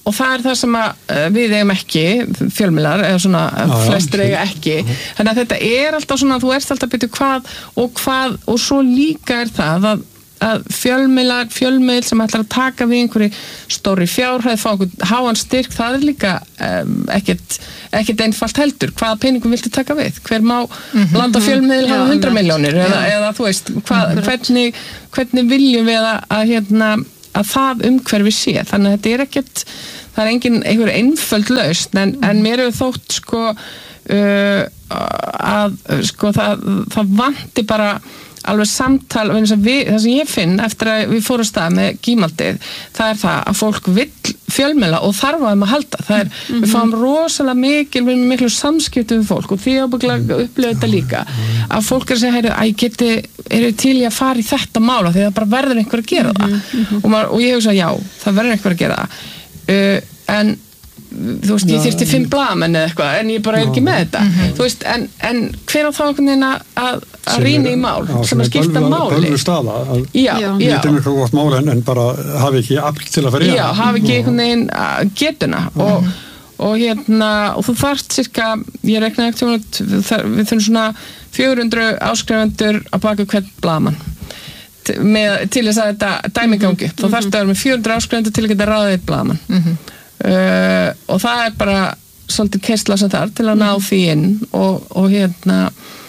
og það er það sem að við eigum ekki, fjölmiðlar, eða svona já, flestir eiga ekki. Þannig að þetta er alltaf svona, þú erst alltaf að byrja hvað og hvað, og svo líka er það að, að fjölmiðlar, fjölmiðl sem ætlar að taka við einhverju stóri fjárhæð, fá einhvern háan styrk, það er líka um, ekkert, ekkert einfalt heldur. Hvaða peningum viltu taka við? Hver má mm-hmm. landa fjölmiðl hafa hundrað milljónir? Eða, eða þú veist, hvað, hvernig, hvernig viljum við að, að hérna, að það umhverfi sé, þannig að þetta er ekkert, það er engin einhver einföld lausn, en, en mér hefur þótt sko uh, að sko það, það vanti bara alveg samtal, við, það sem ég finn eftir að við fórum stað með gímaldið, það er það að fólk vill fjölmiðla og þarf að þeim að halda, það er, mm-hmm. við fáum rosalega mikil, við erum miklu samskipti við fólk og því ábygglega upplifa þetta líka, að fólk er að segja, heyru, að ég geti, eru til í að fara í þetta mála því það bara verður einhver að gera það, mm-hmm. og, maður, og ég hugsa, já, það verður einhver að gera það, uh, en þú veist, ég þyrfti fimm blaðamenn eða eitthvað, en ég bara er ekki með þetta mm-hmm. þú veist, en, en hver á þá einhvern veginn að að rýna í mál, já, sem að skipta máli bölvu staða, að já, já. Lítið miklu gott mál en, en bara hafi ekki afl til að fyrir já, hafi ekki einhvern veginn getuna og, mm-hmm. og hérna, og þú þarft cirka, ég reknaði ekkert við þurfum svona fjögur hundruð áskrifendur á baku hvern blaðmann með, til þess að þetta dæmi gangi, mm-hmm. þú þarft að vera með fjögur hundruð áskrifendur til að geta ráðið blaðmann mm-hmm. Uh, og það er bara svolítið keyrsla sem þar til að ná því inn og, og hérna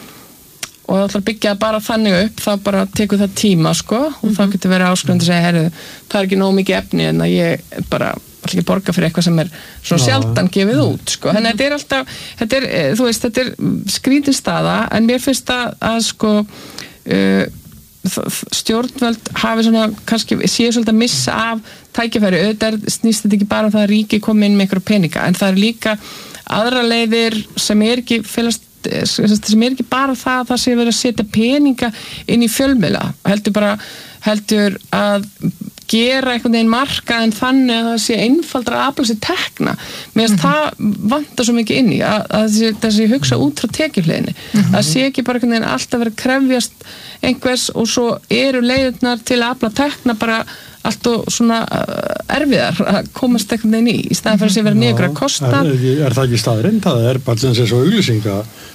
og það ætlar að byggja bara þannig upp þá bara tekur það tíma sko og mm-hmm. þá getur verið áskrifandi að segja herru, það er ekki nóg mikið efni en að ég bara ætla ekki að borga fyrir eitthvað sem er svona sjaldan gefið út sko, þannig að þetta er alltaf þetta er, þú veist, þetta er skrítin staða en mér finnst að, að sko uh, stjórnvöld hafi svona kannski séu svolítið að missa af tækifæri, auðvitað snýst þetta ekki bara um það að ríki komi inn með einhverja peninga en það er líka aðra leiðir sem er ekki félast, sem er ekki bara það að það sé verið að setja peninga inn í fjölmiðla, heldur bara heldur að gera einhvern veginn marka en þannig að það sé einfaldra að afla sér tekna meðan mm-hmm. það vantar svo mikið inn í að, að það sé hugsa út frá tekjuhliðinni mm-hmm. að sé ekki bara einhvern veginn alltaf verið að krefjast einhvers og svo eru leiðirnar til að afla tekna bara allt og svona erfiðar að komast einhvern veginn í í staðan fyrir að sé verið niður að kosta er, er, er það ekki staðurinn? Það er bara eins og auglýsinga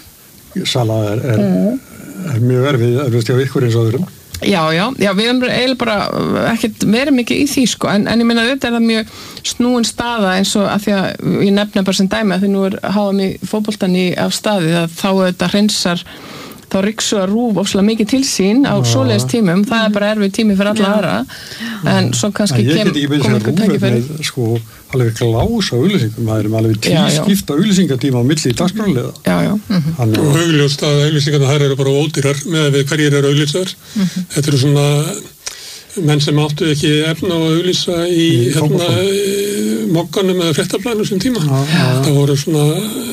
sala er, er, er mjög erfið erfist hjá ykkur eins og öðrum Já, já, já, við erum eiginlega bara ekkert verið mikið í því sko, en, en ég meina auðvitað er það mjög snúin staða eins og að því að ég nefna bara sem dæmi að því nú er háðum í fótboltan í af staði að þá auðvitað hreinsar þá ryksu að rúf ofslega mikið til sín á svoleiðis tímum, það er bara erfið tími fyrir alla aðra, en svo kannski kem, kom einhver tækifæri sko, alveg glás á auglýsingum það er alveg tískipta auglýsingatíma á milli í dagskráliða Já, já mm-hmm. og augljóst að auglýsingarna þær eru bara ódýrar með að við hverjir eru auglýsar mm-hmm. þetta eru svona menn sem áttu ekki efna og auglýsa í, í hérna mokkanum eða fréttablaðinu sem tíma já, já. Það voru svona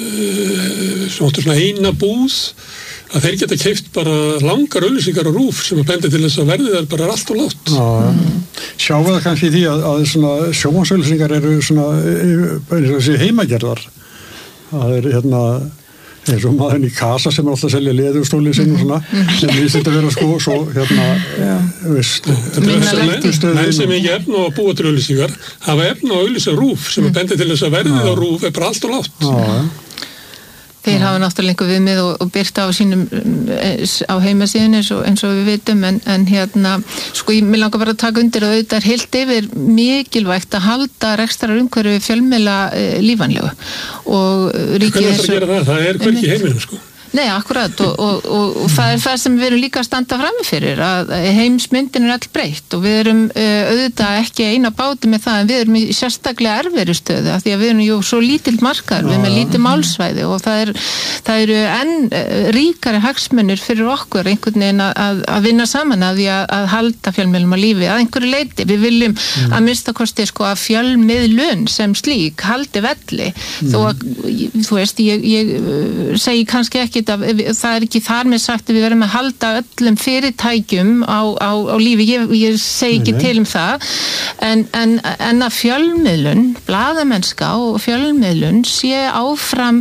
sem áttu svona eina búð að þeir geta keypt bara langar auglýsingar á rúf sem að bendi til þess að verðið er bara allt og látt. Mm. Sjáum við það kannski í því að, að svona sjónvarpsauglýsingar eru svona eins og þessi heimagerðar. Það er hérna eins og maðurinn í Kasa sem er alltaf að selja leðurstólið sinn og svona sem við þetta vera sko svo hérna veist. Menn sem ekki efna að búa til auglýsingar hafa efna að auglýsa rúf sem að bendi til þess að verðið á rúf er bara allt og látt. Já. Þeir hafa náttúrulega einhver viðmið og, og byrta á sínum á heimasíðunni eins og, eins og við vitum en, en hérna, sko ég vil langa bara að taka undir og auðvitað er heilt yfir mikilvægt að halda rekstrar umhverfi fjölmiðla e, lífanlegu og ríkið Hvernig það gera það? Það er hverki heiminum sko Nei, akkurat og, og, og, og það er það sem við erum líka að standa frammi fyrir að heimsmyndin er all breytt og við erum uh, auðvitað ekki eina báti með það en við erum í sérstaklega erfiðri stöðu af því að við erum jú svo lítill markaður, við erum með lítið málsvæði og það, er, það eru enn uh, ríkari hagsmunir fyrir okkur einhvern veginn að, að vinna saman að því að, að halda fjölmiðlum að lífi að einhverju leiti, við viljum mm. að mista kosti sko að fjölmiðlun sem slík haldi velli mm. þó að, þú veist, ég, ég uh, segi kannski ekki Að, það er ekki þar með sagt að við verðum að halda öllum fyrirtækjum á, á, á lífi, ég, ég segi ekki nei, nei. til um það en, en, en að fjölmiðlun, blaðamennska og fjölmiðlun sé áfram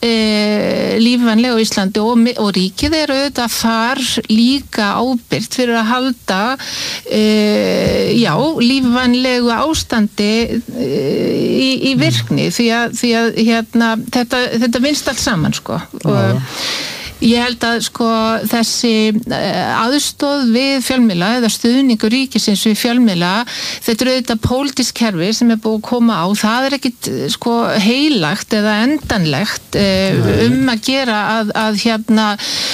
e, lífvænleg á Íslandi og, og ríkið er auðvitað þar líka ábyrgt fyrir að halda e, já, lífvænlegu ástandi e, í, í virkni því að, því að hérna, þetta, þetta vinst allt saman sko og ég held að sko þessi aðstoð við fjölmiðla eða stuðningur ríkisins við fjölmiðla, þetta er auðvitað pólitískt kerfi sem er búið að koma á, það er ekkit sko heilagt eða endanlegt um að gera að, að hérna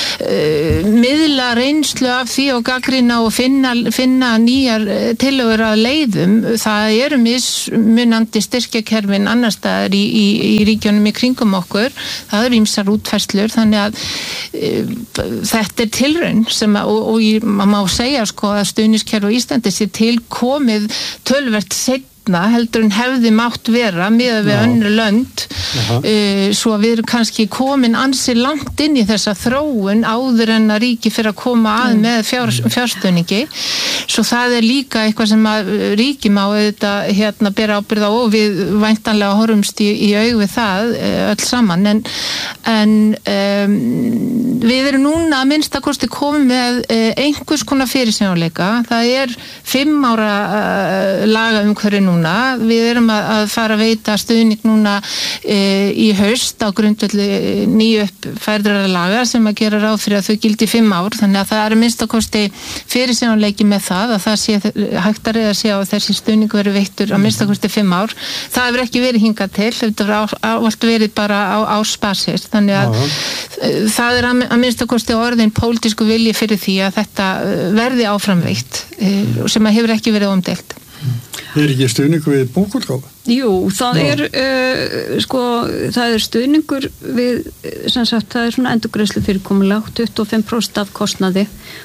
miðla reynslu af því og gagnrýna og finna, finna nýjar tillögur að leiðum, það eru mismunandi styrkjakerfin annar staðar í, í, í ríkjunum í kringum okkur, það eru ýmsar útfærslur, þannig að þetta er tilraun sem að, og, og ég, maður má segja sko að stuðningskerfi á Íslandi sé tilkomið töluvert seinna heldur en hefði mátt vera miðað við önnur lönd uh, svo að við erum kannski komin ansi langt inn í þessa þróun áður en að ríki fyrir að koma að mm. með fjár, fjárstuðningi svo það er líka eitthvað sem að ríki má auðvitað hérna bera ábyrgð á og við væntanlega horfumst í, í aug við það öll saman en, en um, við erum núna að minnsta kosti komið með uh, einhvers konar fyrirsjáanleika, það er fimm ára uh, laga umhverfi núna við erum að, að fara að veita stuðning núna e, í haust á grundvelli nýju uppfærðra laga sem að gera ráð fyrir að þau gildi í fimm ár þannig að það er minnst að kosti fyrirsjáanleiki með það að það sé hægt að reyða sig á að þessi stuðning verið veittur að minnst að kosti fimm ár það hefur ekki verið hingað til þetta hefur ávallt verið bara á ársbasis þannig að Aha. það er að, að minnst að kosti orðin pólitísku vilji fyrir því að þetta verði áframveitt e, sem að hefur ekki verið umdeilt Er ekki stuðningur við bókútgáfu? Jú, það Já. er uh, sko, það er stuðningur við, sem sagt, það er svona endurgreiðslu fyrirkomulag, tuttugu og fimm prósent af kostnaði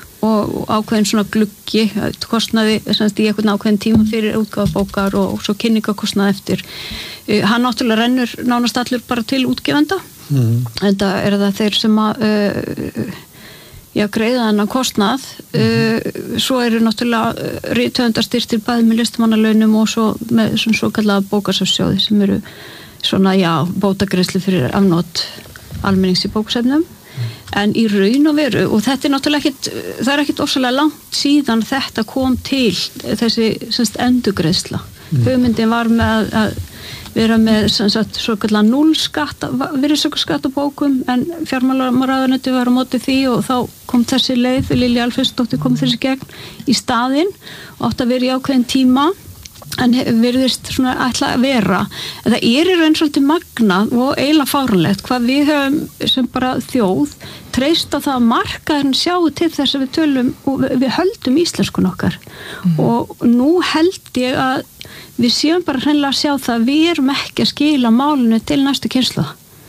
og ákveðin svona gluggi, kostnaði sem sagt í einhvern ákveðin tíma fyrir útgáfu bókar og, og svo kynningakostnaði eftir. Uh, hann náttúrulega rennur nánast allur bara til útgefenda, mm. en það er það þeir sem að uh, já, greiða hennar kostnað mm-hmm. uh, svo eru náttúrulega rithöfundar styrktir bæði með listamannalaunum og svo með svona svo kallaða bókasafnssjóði sem eru svona, já, bótagreiðslu fyrir afnot almennings í bóksefnum mm. en í raun og veru og þetta er náttúrulega ekkit, það er ekkit ofsalega langt síðan þetta kom til þessi semst endurgreiðsla mm. hugmyndin var með að vera með sagt, svo kallar núllskatt virðisaukaskatt á bókum en fjármálaráðuneyti var á móti því og þá kom þessi leið, Lilja Alfreðsdóttir kom þessi gegn í staðinn og átti að vera í ákveðin tíma en virðist svona ætla að vera en það er í raun svolítið magnað og eiginlega fáránlegt hvað við höfum sem bara þjóð treyst á það að markaðurinn sjáu til þess að við tölum og við höldum íslenskun okkar mm. og nú held ég að við séum bara hreinlega að sjá það að við erum ekki að skila málinu til næstu kynslóð.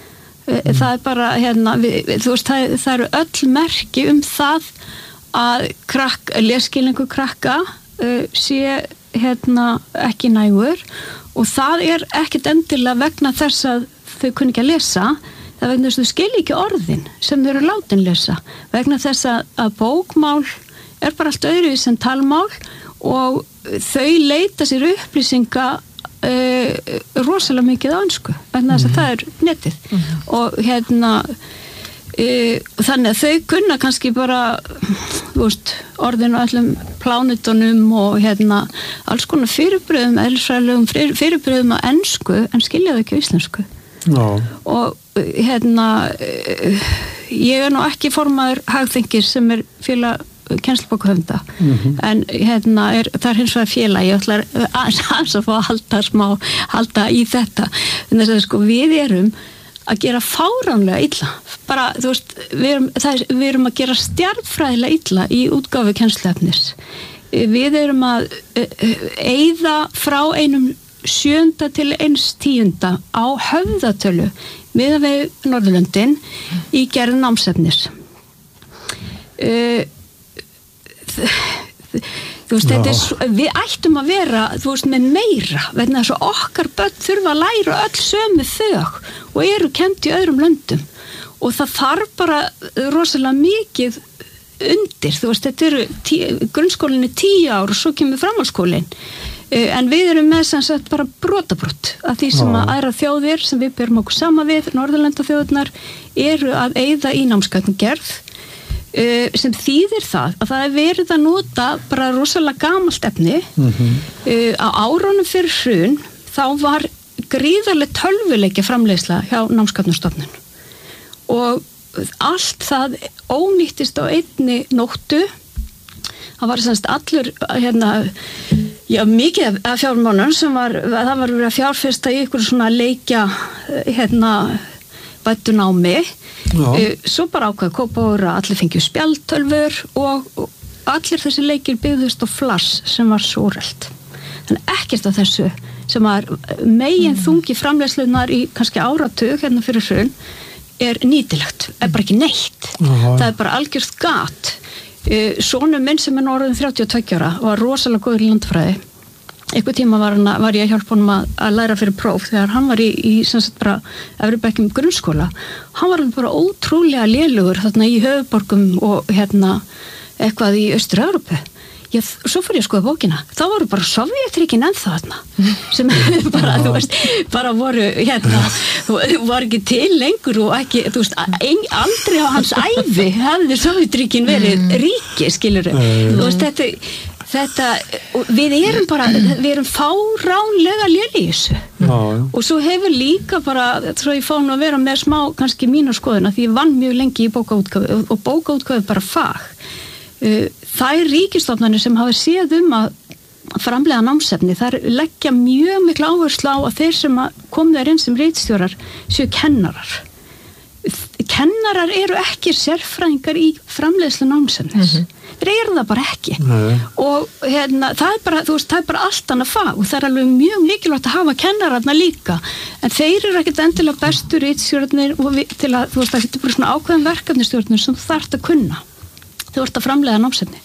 Mm. Það er bara, hérna, við, þú veist, það, það eru öll merki um það að krakk, lesskilningu krakka uh, sé hérna, ekki nægur og það er ekkit endilega vegna þess að þau kunni ekki að lesa, það vegna þess að þau skilja ekki orðin sem þau eru látin lesa, vegna þess að, að bókmál er bara allt öðruvísi en talmál og þau leita sér upplýsinga uh, rosalega mikið á ensku vegna þess að það er netið mm-hmm. og hérna uh, þannig að þau kunna kannski bara þú veist, orðin og öllum plánutunum og hérna alls konar fyrirbröðum, eðlisfræðilegum fyrirbröðum á ensku en skilja þau ekki á íslensku no. og hérna uh, ég er nú ekki formaður hagþengis sem er félag kennslubókahöfunda mm-hmm. en hérna er, það er hins vegar félag ég ætla að, að fá að halda smá halda í þetta en þess að sko við erum að gera fáránlega illa bara þú veist við erum, er, við erum að gera stjarnfræðilega illa í útgáfu kennsluefnis við erum að eyða frá einum sjönda til eins tíunda á höfðatölu við við Norðurlöndin í gerð námsefnis uh, þú veist, þetta er svo, við ættum að vera þú veist, með meira vegna þess að okkar börn þurfa að læra öll sömu þög og eru kennt í öðrum löndum og það þarf bara rosalega mikið undir, þú veist, þetta eru tí, grunnskólinni tíu ár og svo kemur framhaldsskólinn En við erum með sem sagt bara brotabrott af því sem að aðra þjóðir sem við berum okkur sama við, Norðurlandaþjóðirnar, eru að eyða í námsgagnagerð sem þýðir það að það er verið að nota bara rosalega gamalt efni. Mm-hmm. Á árunum fyrir hrun þá var gríðarleg tölvuleikja framleiðsla hjá Námsgagnastofnun og allt það ónýttist á einni nóttu. Það var semst allur hérna, já, mikið af fjármálum sem var, það var verið að fjárfesta í ykkur svona leikja hérna bættu námi. Svo bara ákvað Kópavogur að allir fengju spjaldtölvur og, og allir þessi leikir byggðust á flass sem var súrelt. Þannig ekkert af þessu sem var megin þungi framleiðslunar í kannski áratug hérna fyrir hrun er nýtilegt, er bara ekki neitt. Aha. Það er bara algjört gat. Sonur minn sem er orðinn þrjátíu og tveggja ára og var rosalega góður í landfræði. Einhver tíma var, hann, var ég að hjálpa honum að, að læra fyrir próf þegar hann var í, í sem sagt bara efri bekkjum grunnskóla. Hann var bara ótrúlega lélugur þarna í höfuborgum og hérna eitthvað í Austur-Evrópu. Ég, svo fór ég að skoða bókina. Þá voru bara Sovjetríkin ennþá þarna sem bara, þú veist, bara voru hérna, var ekki til lengur og ekki, þú veist, ein, aldrei á hans ævi hefði Sovjetríkin verið ríki, skilur þú veist, þetta, þetta við erum bara, við erum fáránlega léli í þessu. Já. Og svo hefur líka bara, svo ég fá nú að vera með smá kannski mína skoðuna því ég vann mjög lengi í bókaútgáfu og bókaútgáfu er bara fag. Þær ríkisstofnanir sem hafa séð um að framleiða námsefni, þær leggja mjög mikla áherslu á að þeir sem komu þær inn sem ritstjórar séu kennarar. Kennarar eru ekki sérfræðingar í framleiðslu námsefnis. Mm-hmm. Þeir eru það bara ekki. Nei. Og hérna, það er bara, þú veist, það er bara allt annað fag og það er alveg mjög mikilvægt að hafa kennararna líka. En þeir eru ekkert endilega bestu ritstjórarnir og við, til að, þú veist, það getur bara svona ákveðin verkefnistjórnir sem þú þarft að kunna. Þú ert að framleiða námsefni.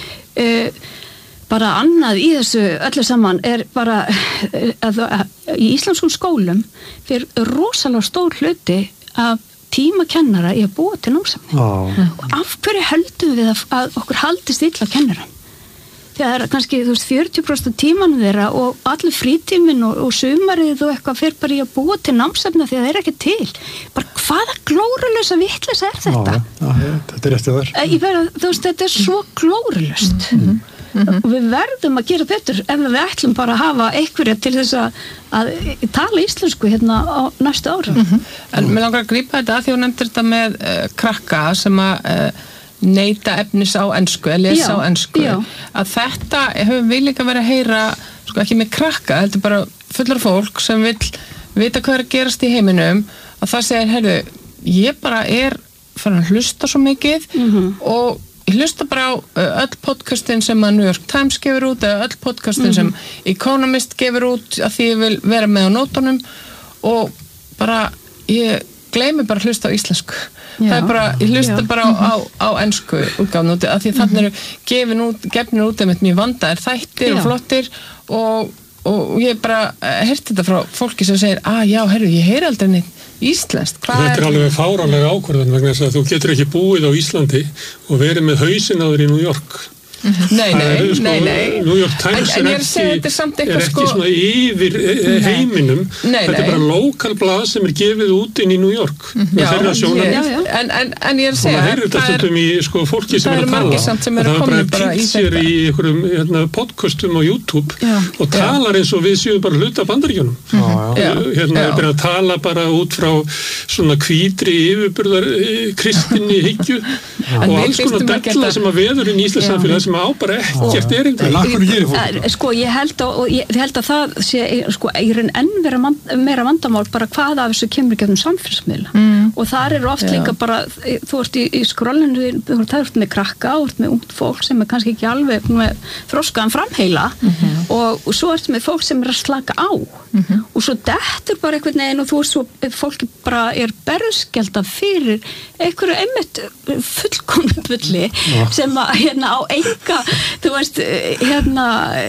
Uh, bara annað í þessu öllu saman er bara að, að í íslenskum skólum fyrir rosalega stór hluti af tíma kennara í að búa til námsefni. Oh. Og af hverju höldum við að, að okkur haldist illa kennaran? Þegar kannski, þú veist, fjörutíu prósent tímanum þeirra og allir frítímin og, og sumarið og eitthvað fyrir bara í að búa til námsefni því að það er ekki til. Bara hvaða glórulösa vitleysa er þetta? Já, já, þetta er eftir þar. Ég verða, þú veist, þetta er svo glórulöst. Mm-hmm. Mm-hmm. Og við verðum að gera betur ef við ætlum bara að hafa einhverja til þess að, að tala íslensku hérna á næstu ára. Mm-hmm. En mér langar að grípa þetta að því hún nefndir þetta með uh, krakka sem að uh, neita efnis á ensku, eða lesa á ensku, já. Að þetta hefur við líka verið að heyra, sko ekki með krakka, heldur bara fullar fólk sem vil vita hvað er að gerast í heiminum, að það segir, heyrðu, ég bara er fyrir að hlusta svo mikið mm-hmm. og ég hlusta bara á öll podcastin sem að New York Times gefur út, eða öll podcastin mm-hmm. sem Economist gefur út, að því ég vil vera með á nótunum og bara, ég gleymi bara að hlusta á íslensku. Já, það er bara, ég hlusta já. bara á, á, á ensku útgáfn út, af því þannig eru gefin út, gefnir út einmitt mjög vandaðir þættir já. Og flottir og, og ég bara heyrti þetta frá fólki sem segir, að já, herru, ég heyri aldrei neitt íslenskt. Þetta er alveg fáránlega ákvörðun vegna þess að þú getur ekki búið á Íslandi og verið með hausinn á þér í New York. Nei, nei, sko, nei, nei. New York Times en, en er ekki, er er ekki sko... svona yfir nei. heiminum nei, þetta er bara lokal blað sem er gefið út inn í New York mm-hmm. já, ég, en, en, en ég er að segja og maður heyrir þetta stundum í sko, fólki sem er að tala sem er það er bara bara týnt sér í einhverjum hérna, podcastum á YouTube já. Og talar eins og við séum bara hluta bandaríkjunum mm-hmm. hérna er að tala bara út frá svona hvítri yfirburðar kristinni hyggju og alls konar della sem að veður inn í Íslands samfélag sem á bara ekki gert erindi. Sko ég held að, og ég held að það sé sko í raun enn vera man, meira vandamál bara hvað af þessu kemur gegnum samfélagsmiðla mm. og þar eru oft Já. Líka bara þú ert í, í skrollinu, þú ert með krakka þú ert með ungt fólk sem er kannski ekki alveg með þroskaðan framheila mm-hmm. og, og svo ert með fólk sem er að slaka á mm-hmm. og svo dettur bara einhvern veginn og þú veist svo fólki bara er berskjaldað fyrir einhverju einmitt fullkomnu bulli ja. Sem að hérna á enga þú veist, hérna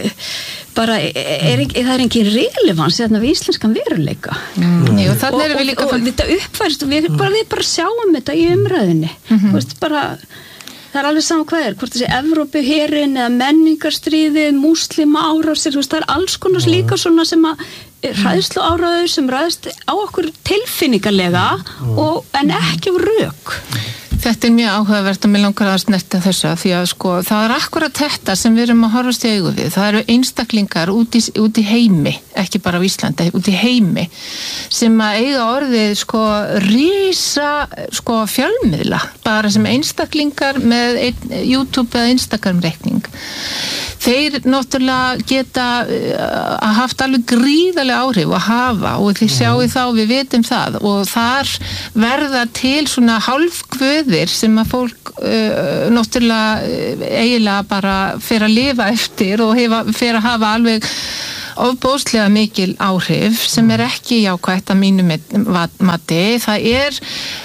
bara, er, er, það er engin relevans hérna við íslenskan veruleika mm. Jú, og, og, og, og þetta uppfærst og við bara, við bara sjáum þetta í umræðinni mm-hmm. þú veist, bara það er alveg sama hvað er, hvort þessi Evrópuherin eða menningarstríðið, múslima árásir, það er alls konar líka svona sem að hræðslu áráður sem ræðst á okkur tilfinningarlega og, en ekki á rök. Þetta er mjög áhugavert og mér langar að snerta þessu því að sko það er akkurat þetta sem við erum að horfast í augu við. Það eru einstaklingar út í, út í heimi, ekki bara á Íslandi, út í heimi sem að eiga orðið sko rísa sko fjölmiðla bara sem einstaklingar með ein, YouTube eða Instagram reikning. Þeir náttúrulega geta uh, haft alveg gríðarlega áhrif að hafa og þið sjáu þá við vitum það og þar verða til svona hálfkvöðir sem að fólk uh, náttúrulega eiginlega bara fer að lifa eftir og hefa, fer að hafa alveg ofbóðslega mikil áhrif sem er ekki jákvætt að mínu mati. Það er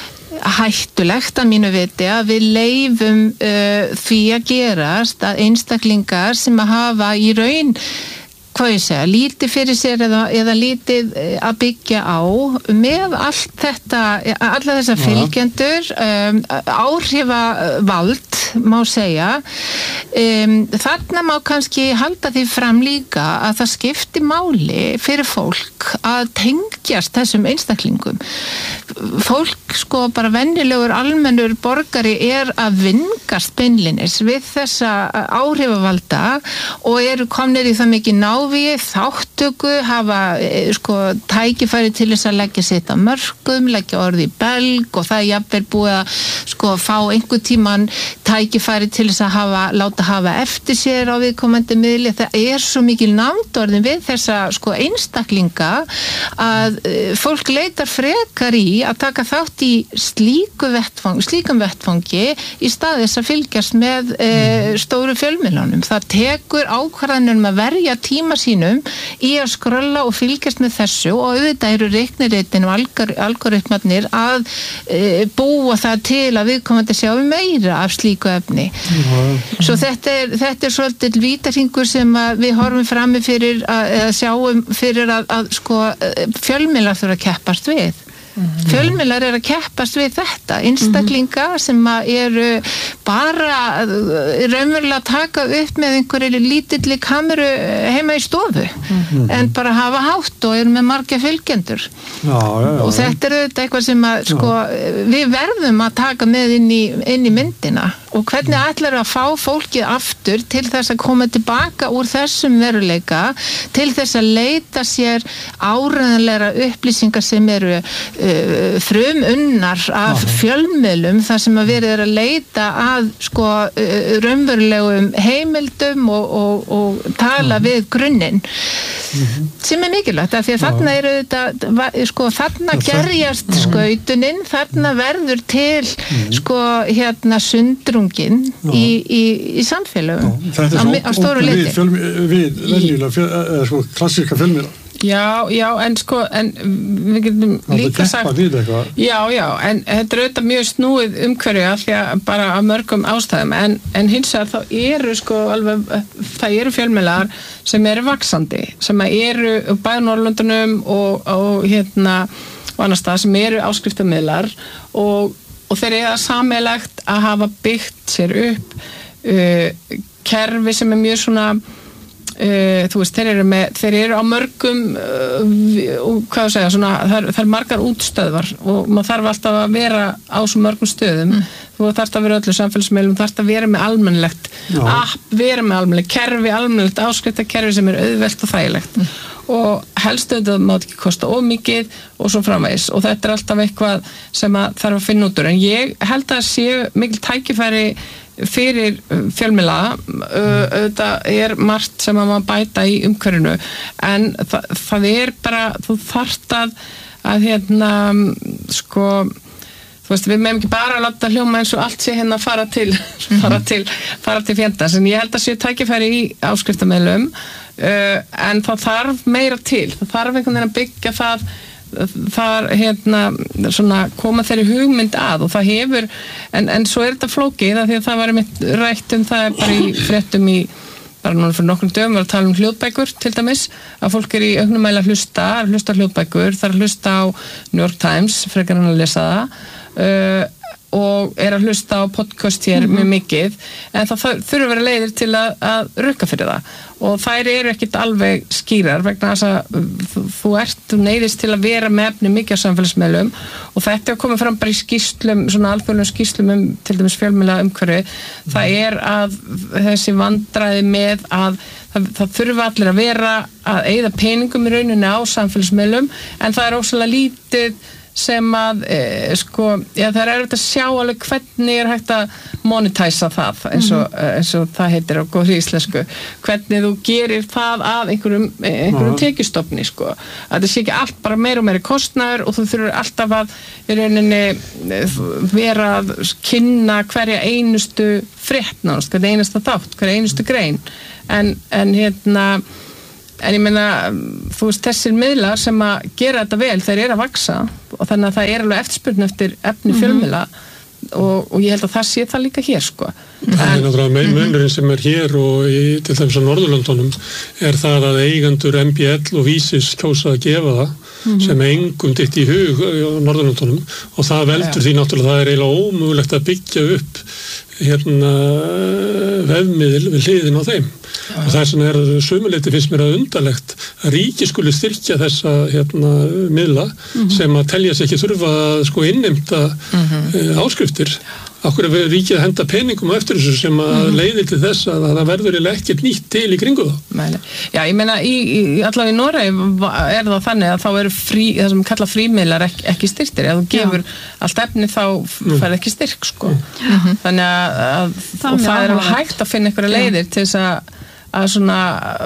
hættulegt að mínu viti að við leifum uh, því að gerast að einstaklingar sem að hafa í raun hvað ég segja, lítið fyrir sér eða, eða lítið að byggja á með allt þetta, alla þessa fylgjendur, um, áhrifavald má segja. Um, þarna má kannski halda því fram líka að það skipti máli fyrir fólk að tengjast þessum einstaklingum. Fólk sko bara venjulegur almennur borgari er að vingast beinlinis við þessa áhrifavalda og eru komnir í það mikið ná við þáttöku, hafa sko tækifæri til þess að leggja sitt á mörkum, leggja orði í belg og það er jafnvel búið að sko fá einhver tíman tækifæri til þess að hafa, láta hafa eftir sér á viðkomandi miðli. Það er svo mikil nándorðin við þessa sko einstaklinga að fólk leitar frekar í að taka þátt í slíku vettfang, slíkum vettfangi í stað þess að fylgjast með e, stóru fjölmiðlunum. Það tekur ákvarðanir um að verja tíma sínum í að skrolla og fylgjast með þessu og auðvitað eru reikniritinn og algoritmarnir að e, búa það til að viðkomandi sjá meira af slíku efni. Mm. Svo þetta er, þetta er svolítið vítarhingur sem við horfum frammi fyrir að, eða sjáum fyrir að, að sko, fjölmiðlar þurfa að keppast við. Mm-hmm. Fjölmiðlar eru að keppast við þetta einstaklinga mm-hmm. sem eru bara raunverulega að taka upp með einhverju lítilli kameru heima í stofu mm-hmm. en bara hafa hátt og eru með marga fylgjendur já, já, já, og þetta er auðvitað eitthvað sem að sko, við verðum að taka með inn í, inn í myndina og hvernig ætlar að fá fólkið aftur til þess að koma tilbaka úr þessum veruleika til þess að leita sér áreiðanlegra upplýsingar sem eru uh, frum unnar af fjölmiðlum þar sem að verið er að leita að sko uh, raunverulegum heimildum og, og, og tala við grunninn mm-hmm. sem er mikilvægt af því að þarna eru þetta sko þarna gerjast skautuninn þarna verður til mm-hmm. sko hérna sundrungin í, í, í samfélögum á, á stóru leiti við, við venjulega fjöl, eða sko klassíska fjölmiðla Já, já, en sko, en við getum líka sagt, já, já, en þetta er auðvitað mjög snúið umhverju af því að bara af mörgum ástæðum, en, en hins vegar þá eru sko alveg, það eru fjölmiðlar sem eru vaxandi, sem eru bæði Norðurlöndunum og, og hérna, og annars það sem eru áskriftarmiðlar og, og þeir eru sameiginlegt að hafa byggt sér upp uh, kerfi sem er mjög svona Uh, þú veist, þeir eru, með, þeir eru á mörgum uh, hvað að segja svona, það er margar útstöðvar og maður þarf alltaf að vera á svo mörgum stöðum mm. þú þarfst að vera öllu samfélagsmeilum, þú þarfst að vera með almennilegt app, vera með almennilegt kerfi almennilegt áskriftarkerfi sem er auðvelt og þægilegt mm. og helst auðvitað mátt ekki kosta of mikið og svo framvegis og þetta er alltaf eitthvað sem að þarf að finna út úr en ég held að séu mikil tækifæri fyrir fjölmiðla auðvitað er margt sem að maður bæta í umhverfinu en það, það er bara þú þarft að, að hérna sko þú veist við meðum ekki bara að láta hljóma eins og allt sé hérna fara til mm-hmm. fara til, fara til fjandans en ég held að séu tækifæri í áskriftarmiðlum uh, en það þarf meira til það þarf einhvern veginn að byggja það þar hérna svona koma þeirri hugmynd að og það hefur en, en svo er þetta flókið að því að það var einmitt rætt um það bara í fréttum í bara núna fyrir nokkrum dögum var að tala um hljóðbækur til dæmis að fólk er í auknum mæli að hlusta hlusta hljóðbækur, það er að hlusta á New York Times frekar en að lesa það uh, og er að hlusta á podcast hér Mhm. mjög mikið, en það þur- þurfa að vera leiðir til að, að rukka fyrir það og þær eru ekkit alveg skýrar vegna þess að þú, þú ert þú neyðist til að vera með efni mikið á samfélagsmiðlum og þetta er komið fram bara í skýrslum, svona alþjóðlegum skýrslum um til dæmis fjölmiðla umhverfi, það er að þessi vandræði með að það, það þurfa allir að vera að eyða peningum í rauninni á samfélagsmiðlum en það er ósala lítið sem að e, sko, já það er erfitt að sjá alveg hvernig er hægt að monetæsa það eins og, mm. eins og það heitir á góðri íslensku, hvernig þú gerir það að einhverjum, einhverjum Já. tekjustofni sko, að það sé ekki allt bara meira og meira kostnaður og þú þurfur alltaf að í rauninni vera að kynna hverja einustu frétt náttúrulega, hverja einasta þátt, hverja einustu grein en, en hérna en ég meina, þú veist, þessir miðlar sem að gera þetta vel, þeir eru að vaksa og þannig að það er alveg eftirspurn eftir efni fjölmiðla og, og ég held að það sé það líka hér, sko. Það er náttúrulega munurinn sem er hér og í, til dæmis á Norðurlöndunum er það að eigendur M B L og Vísis kjósa að gefa það mm-hmm. sem engum ditt í hug á Norðurlöndunum og það veldur ja. Því náttúrulega það er eiginlega ómögulegt að byggja upp hérna vefmiðil við hliðin á þeim ja. Og það er svona er sömuleyti finnst mér að undarlegt að ríki skuli styrkja þessa hérna miðla mm-hmm. sem að telja sig ekki þurfa að sko innimta mm-hmm. áskriftir. Akkur er ríkið að henda peningum á eftir þessu sem að mm-hmm. leiðir til þess að það verður eiginlega ekkert nýtt til í kringu það. Mæli. Já, ég meina, í, í, allavega í Noregi er það þannig að þá eru frí, það sem kalla frímiðlar ekki, ekki styrktir. Ef þú gefur Já. Allt efni þá mm. færð ekki styrk, sko. Mm-hmm. Þannig að, að það, og það er alveg hægt að finna einhverja leiðir til þess að, að svona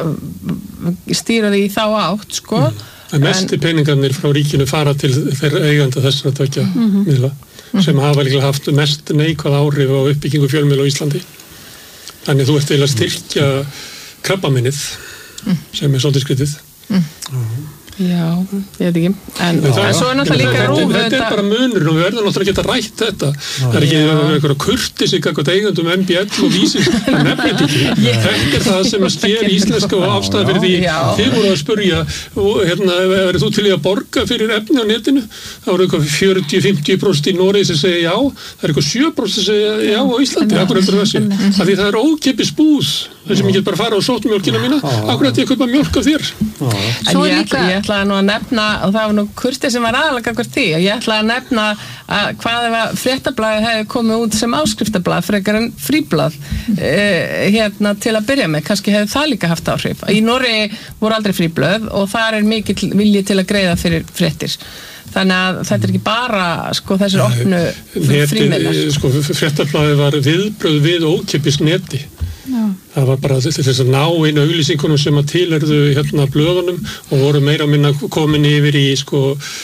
stýra því í þá átt, sko. Mm. En mesti peningarnir frá ríkinu fara til þeirra eiganda þess að tvekja mm-hmm. miðla. Sem hafa líka haft mest neikvæð áhrif á uppbyggingu fjölmiðla á Íslandi. Þannig þú ert eiginlega að styrkja krabbaminnið mm. sem er svolítið skrítið. Mm. Já, ég veit ekki. En, en það, svo er náttúrulega líka rúf. Þetta er bara munur og við verðum náttúrulega að geta rætt þetta. Það er ekki einhverja kurtis eitthvað eigandum M B L og Vísis. Það nefnir ekki. Þetta er það sem að sker íslenska og afstæða fyrir því. Þið voru að spurja, hérna, verður þú til í að borga fyrir efni á netinu? Það voru eitthvað fjörutíu til fimmtíu prósent í Noregi sem segja já. Það er eitthvað sjö prósent sem segja já á Íslandi. Akkur eftir þessu. Af því það er ókeypis búð. Þessum ég get bara fara og sótt mjólkina mína. Akkur ætti ég að kaupa mjólk af þér. En ég ætla, ég ætla nú að nefna, og það var nú kurtið sem var aðalega hvert því, ég ætla að nefna að hvað ef að fréttablaðið hefði komið út sem áskriftablað frekar en fríblað eh, hérna til að byrja með, kannski hefði það líka haft áhrif. Í Noregi voru aldrei fríblöð og þar er mikill vilji til að greiða fyrir fréttir. Þannig að þetta er ekki bara sko þessir opnu frímiðlar. Sko fréttablaðið var viðbröð við ókeypis neti. Já. Það var bara til þess að ná einu auglýsingunum sem að tilherðu hérna blöðunum og voru meira að minna komin yfir í sko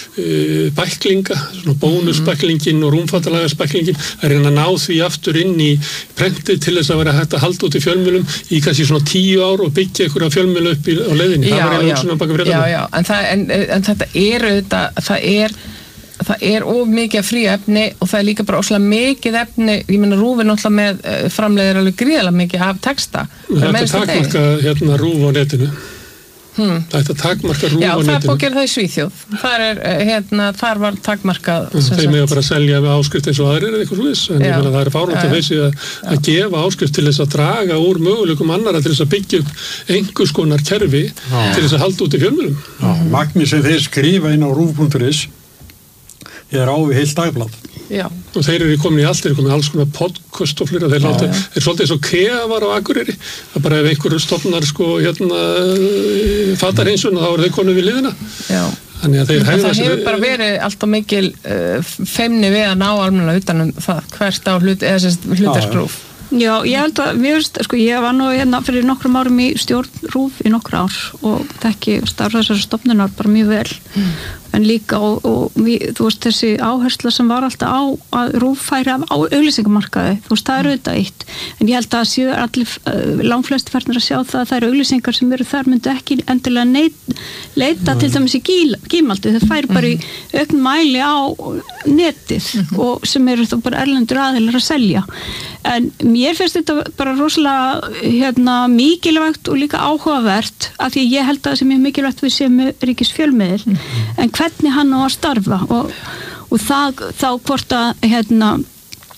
uh, bæklinga, svona bónusbæklingin og rúmfattalaga spæklingin að reyna að ná því aftur inn í prentið til þess að vera hægt að halda út í fjölmiðlum í kannski svona tíu ár og byggja einhverja fjölmiðlu upp í, á leiðinni. Já, það var einu svona baka fyrir þetta. Já, já, en, það, en, en þetta er auðvitað, það er það er of mikið af frí efni og það er líka bara óslega mikið efni, ég meina RÚV er náttúrulega með uh, framleiðir alveg gríðarlega mikið af texta. Það er takmarka hérna RÚV á netinu. Hmm. Það er takmarka RÚV á netinu. Já, það er búið að gera það í Svíþjóð. Þar er, hérna, þar var takmarkað. Þeir með að bara selja með áskrift eins og aðrir eða eitthvað svoleiðis, en ég meina það er fáránlegt að þessi að, að gefa áskrift til þess að draga úr möguleikum annara til þess að byggja upp einhvers konar kerfi Já. Til þess að halda út í fjölmiðlum. Já, magnið sem þeir skrifa inn á rúv punktur is ég er á við heilt dagblad. Já. Og þeir eru komin í allt, þeir eru komin í alls konar podcast og flera, þeir láta, þeir er svolítið eins og Kefar á Akureyri, það bara ef einhverju stofnar sko hérna fattar eins og þá eru þeir komin við liðina. Já. Þannig að þeir hefur það hefur bara verið alltaf mikil uh, feimni við að ná almennilega utanum það hvert á hlut, eða sérst hlutarkrúf. Já, ég held að, mér veist, sko, ég var nú hérna fyrir nokkrum árum í stjórn RÚV í nokkur ár og þekki starf þessar stofnunar bara mjög vel. Mm. En líka og, og við, þú veist þessi áhersla sem var alltaf á að RÚV færi af á auglýsingamarkaði, þú veist það er auðvitað eitt, en ég held að séu allir uh, langflest færnir að sjá það að það eru auglýsingar sem eru þar myndu ekki endilega neit, leita mm. til dæmis í gímaldi, það færi bara í aukn mæli á netið mm. og sem eru þá bara erlendur aðeinar að selja. En mér finnst þetta bara rosalega hérna, mikilvægt og líka áhugavert af því ég held að það sem er mikilvægt við séum ríkis fjölmiðil mm. en hvernig hann á að starfa og, og það, þá hvort að hérna,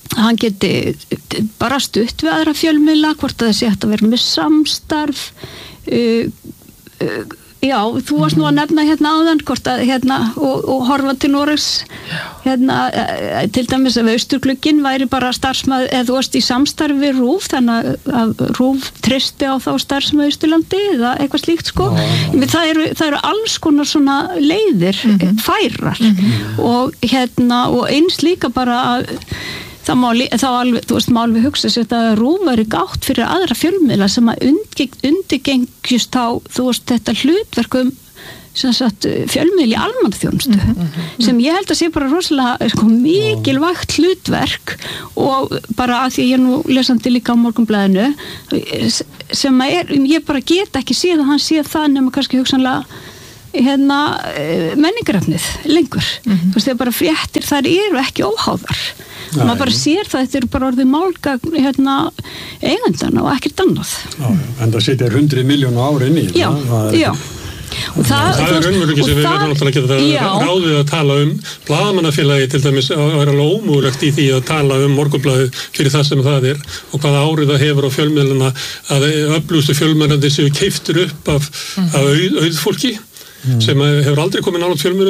hann geti bara stutt við aðra fjölmiðla, hvort að það sé hægt að vera með samstarf uh, uh, já, þú varst nú að nefna hérna áðan hvort að hérna og, og horfa til Noregs hérna uh, til dæmis að Austurglugginn væri bara starfsmaður, eða þú varst í samstarfi við RÚV, þannig að RÚV treysti á þá starfsmaður Austurlandi eða eitthvað slíkt sko, en það eru, það eru alls konar svona leiðir mm-hmm. færar mm-hmm. og hérna og eins líka bara að þá má, þá alveg, þú veist, má alveg hugsa sér að RÚV væri gátt fyrir aðra fjölmiðla sem að undirgengjust á, þú veist, þetta hlutverkum sem sagt fjölmiðl í almannaþjónustu mm -hmm. sem ég held að sé bara rosalega sko, mikilvægt hlutverk og bara að því ég er nú lesandi líka á Morgunblaðinu sem að er, ég bara get ekki séð að hann sé það nema kannski hugsanlega hérna menningarefnið lengur mm-hmm. þú veist, þegar bara fréttir þær eru ekki óháðar og maður bara sér það, þetta eru bara orðið málgagn hérna eigandana og ekkert annað já, en það setja hundruð miljónu ári inn í já, það já og það, það er raunveruleiki sem við verðum náttúrulega ekki að ráðið að tala um blaðamannafélagi til dæmis að vera alveg ómúlegt í því að tala um Morgunblaðið fyrir það sem það er og hvaða árið það hefur á fjölmiðluna að öflugustu fjölmiðlarnir séu keyptir upp af, mm. af auð, auðfólki mm. sem hefur aldrei komið nálægt fjölmiðlum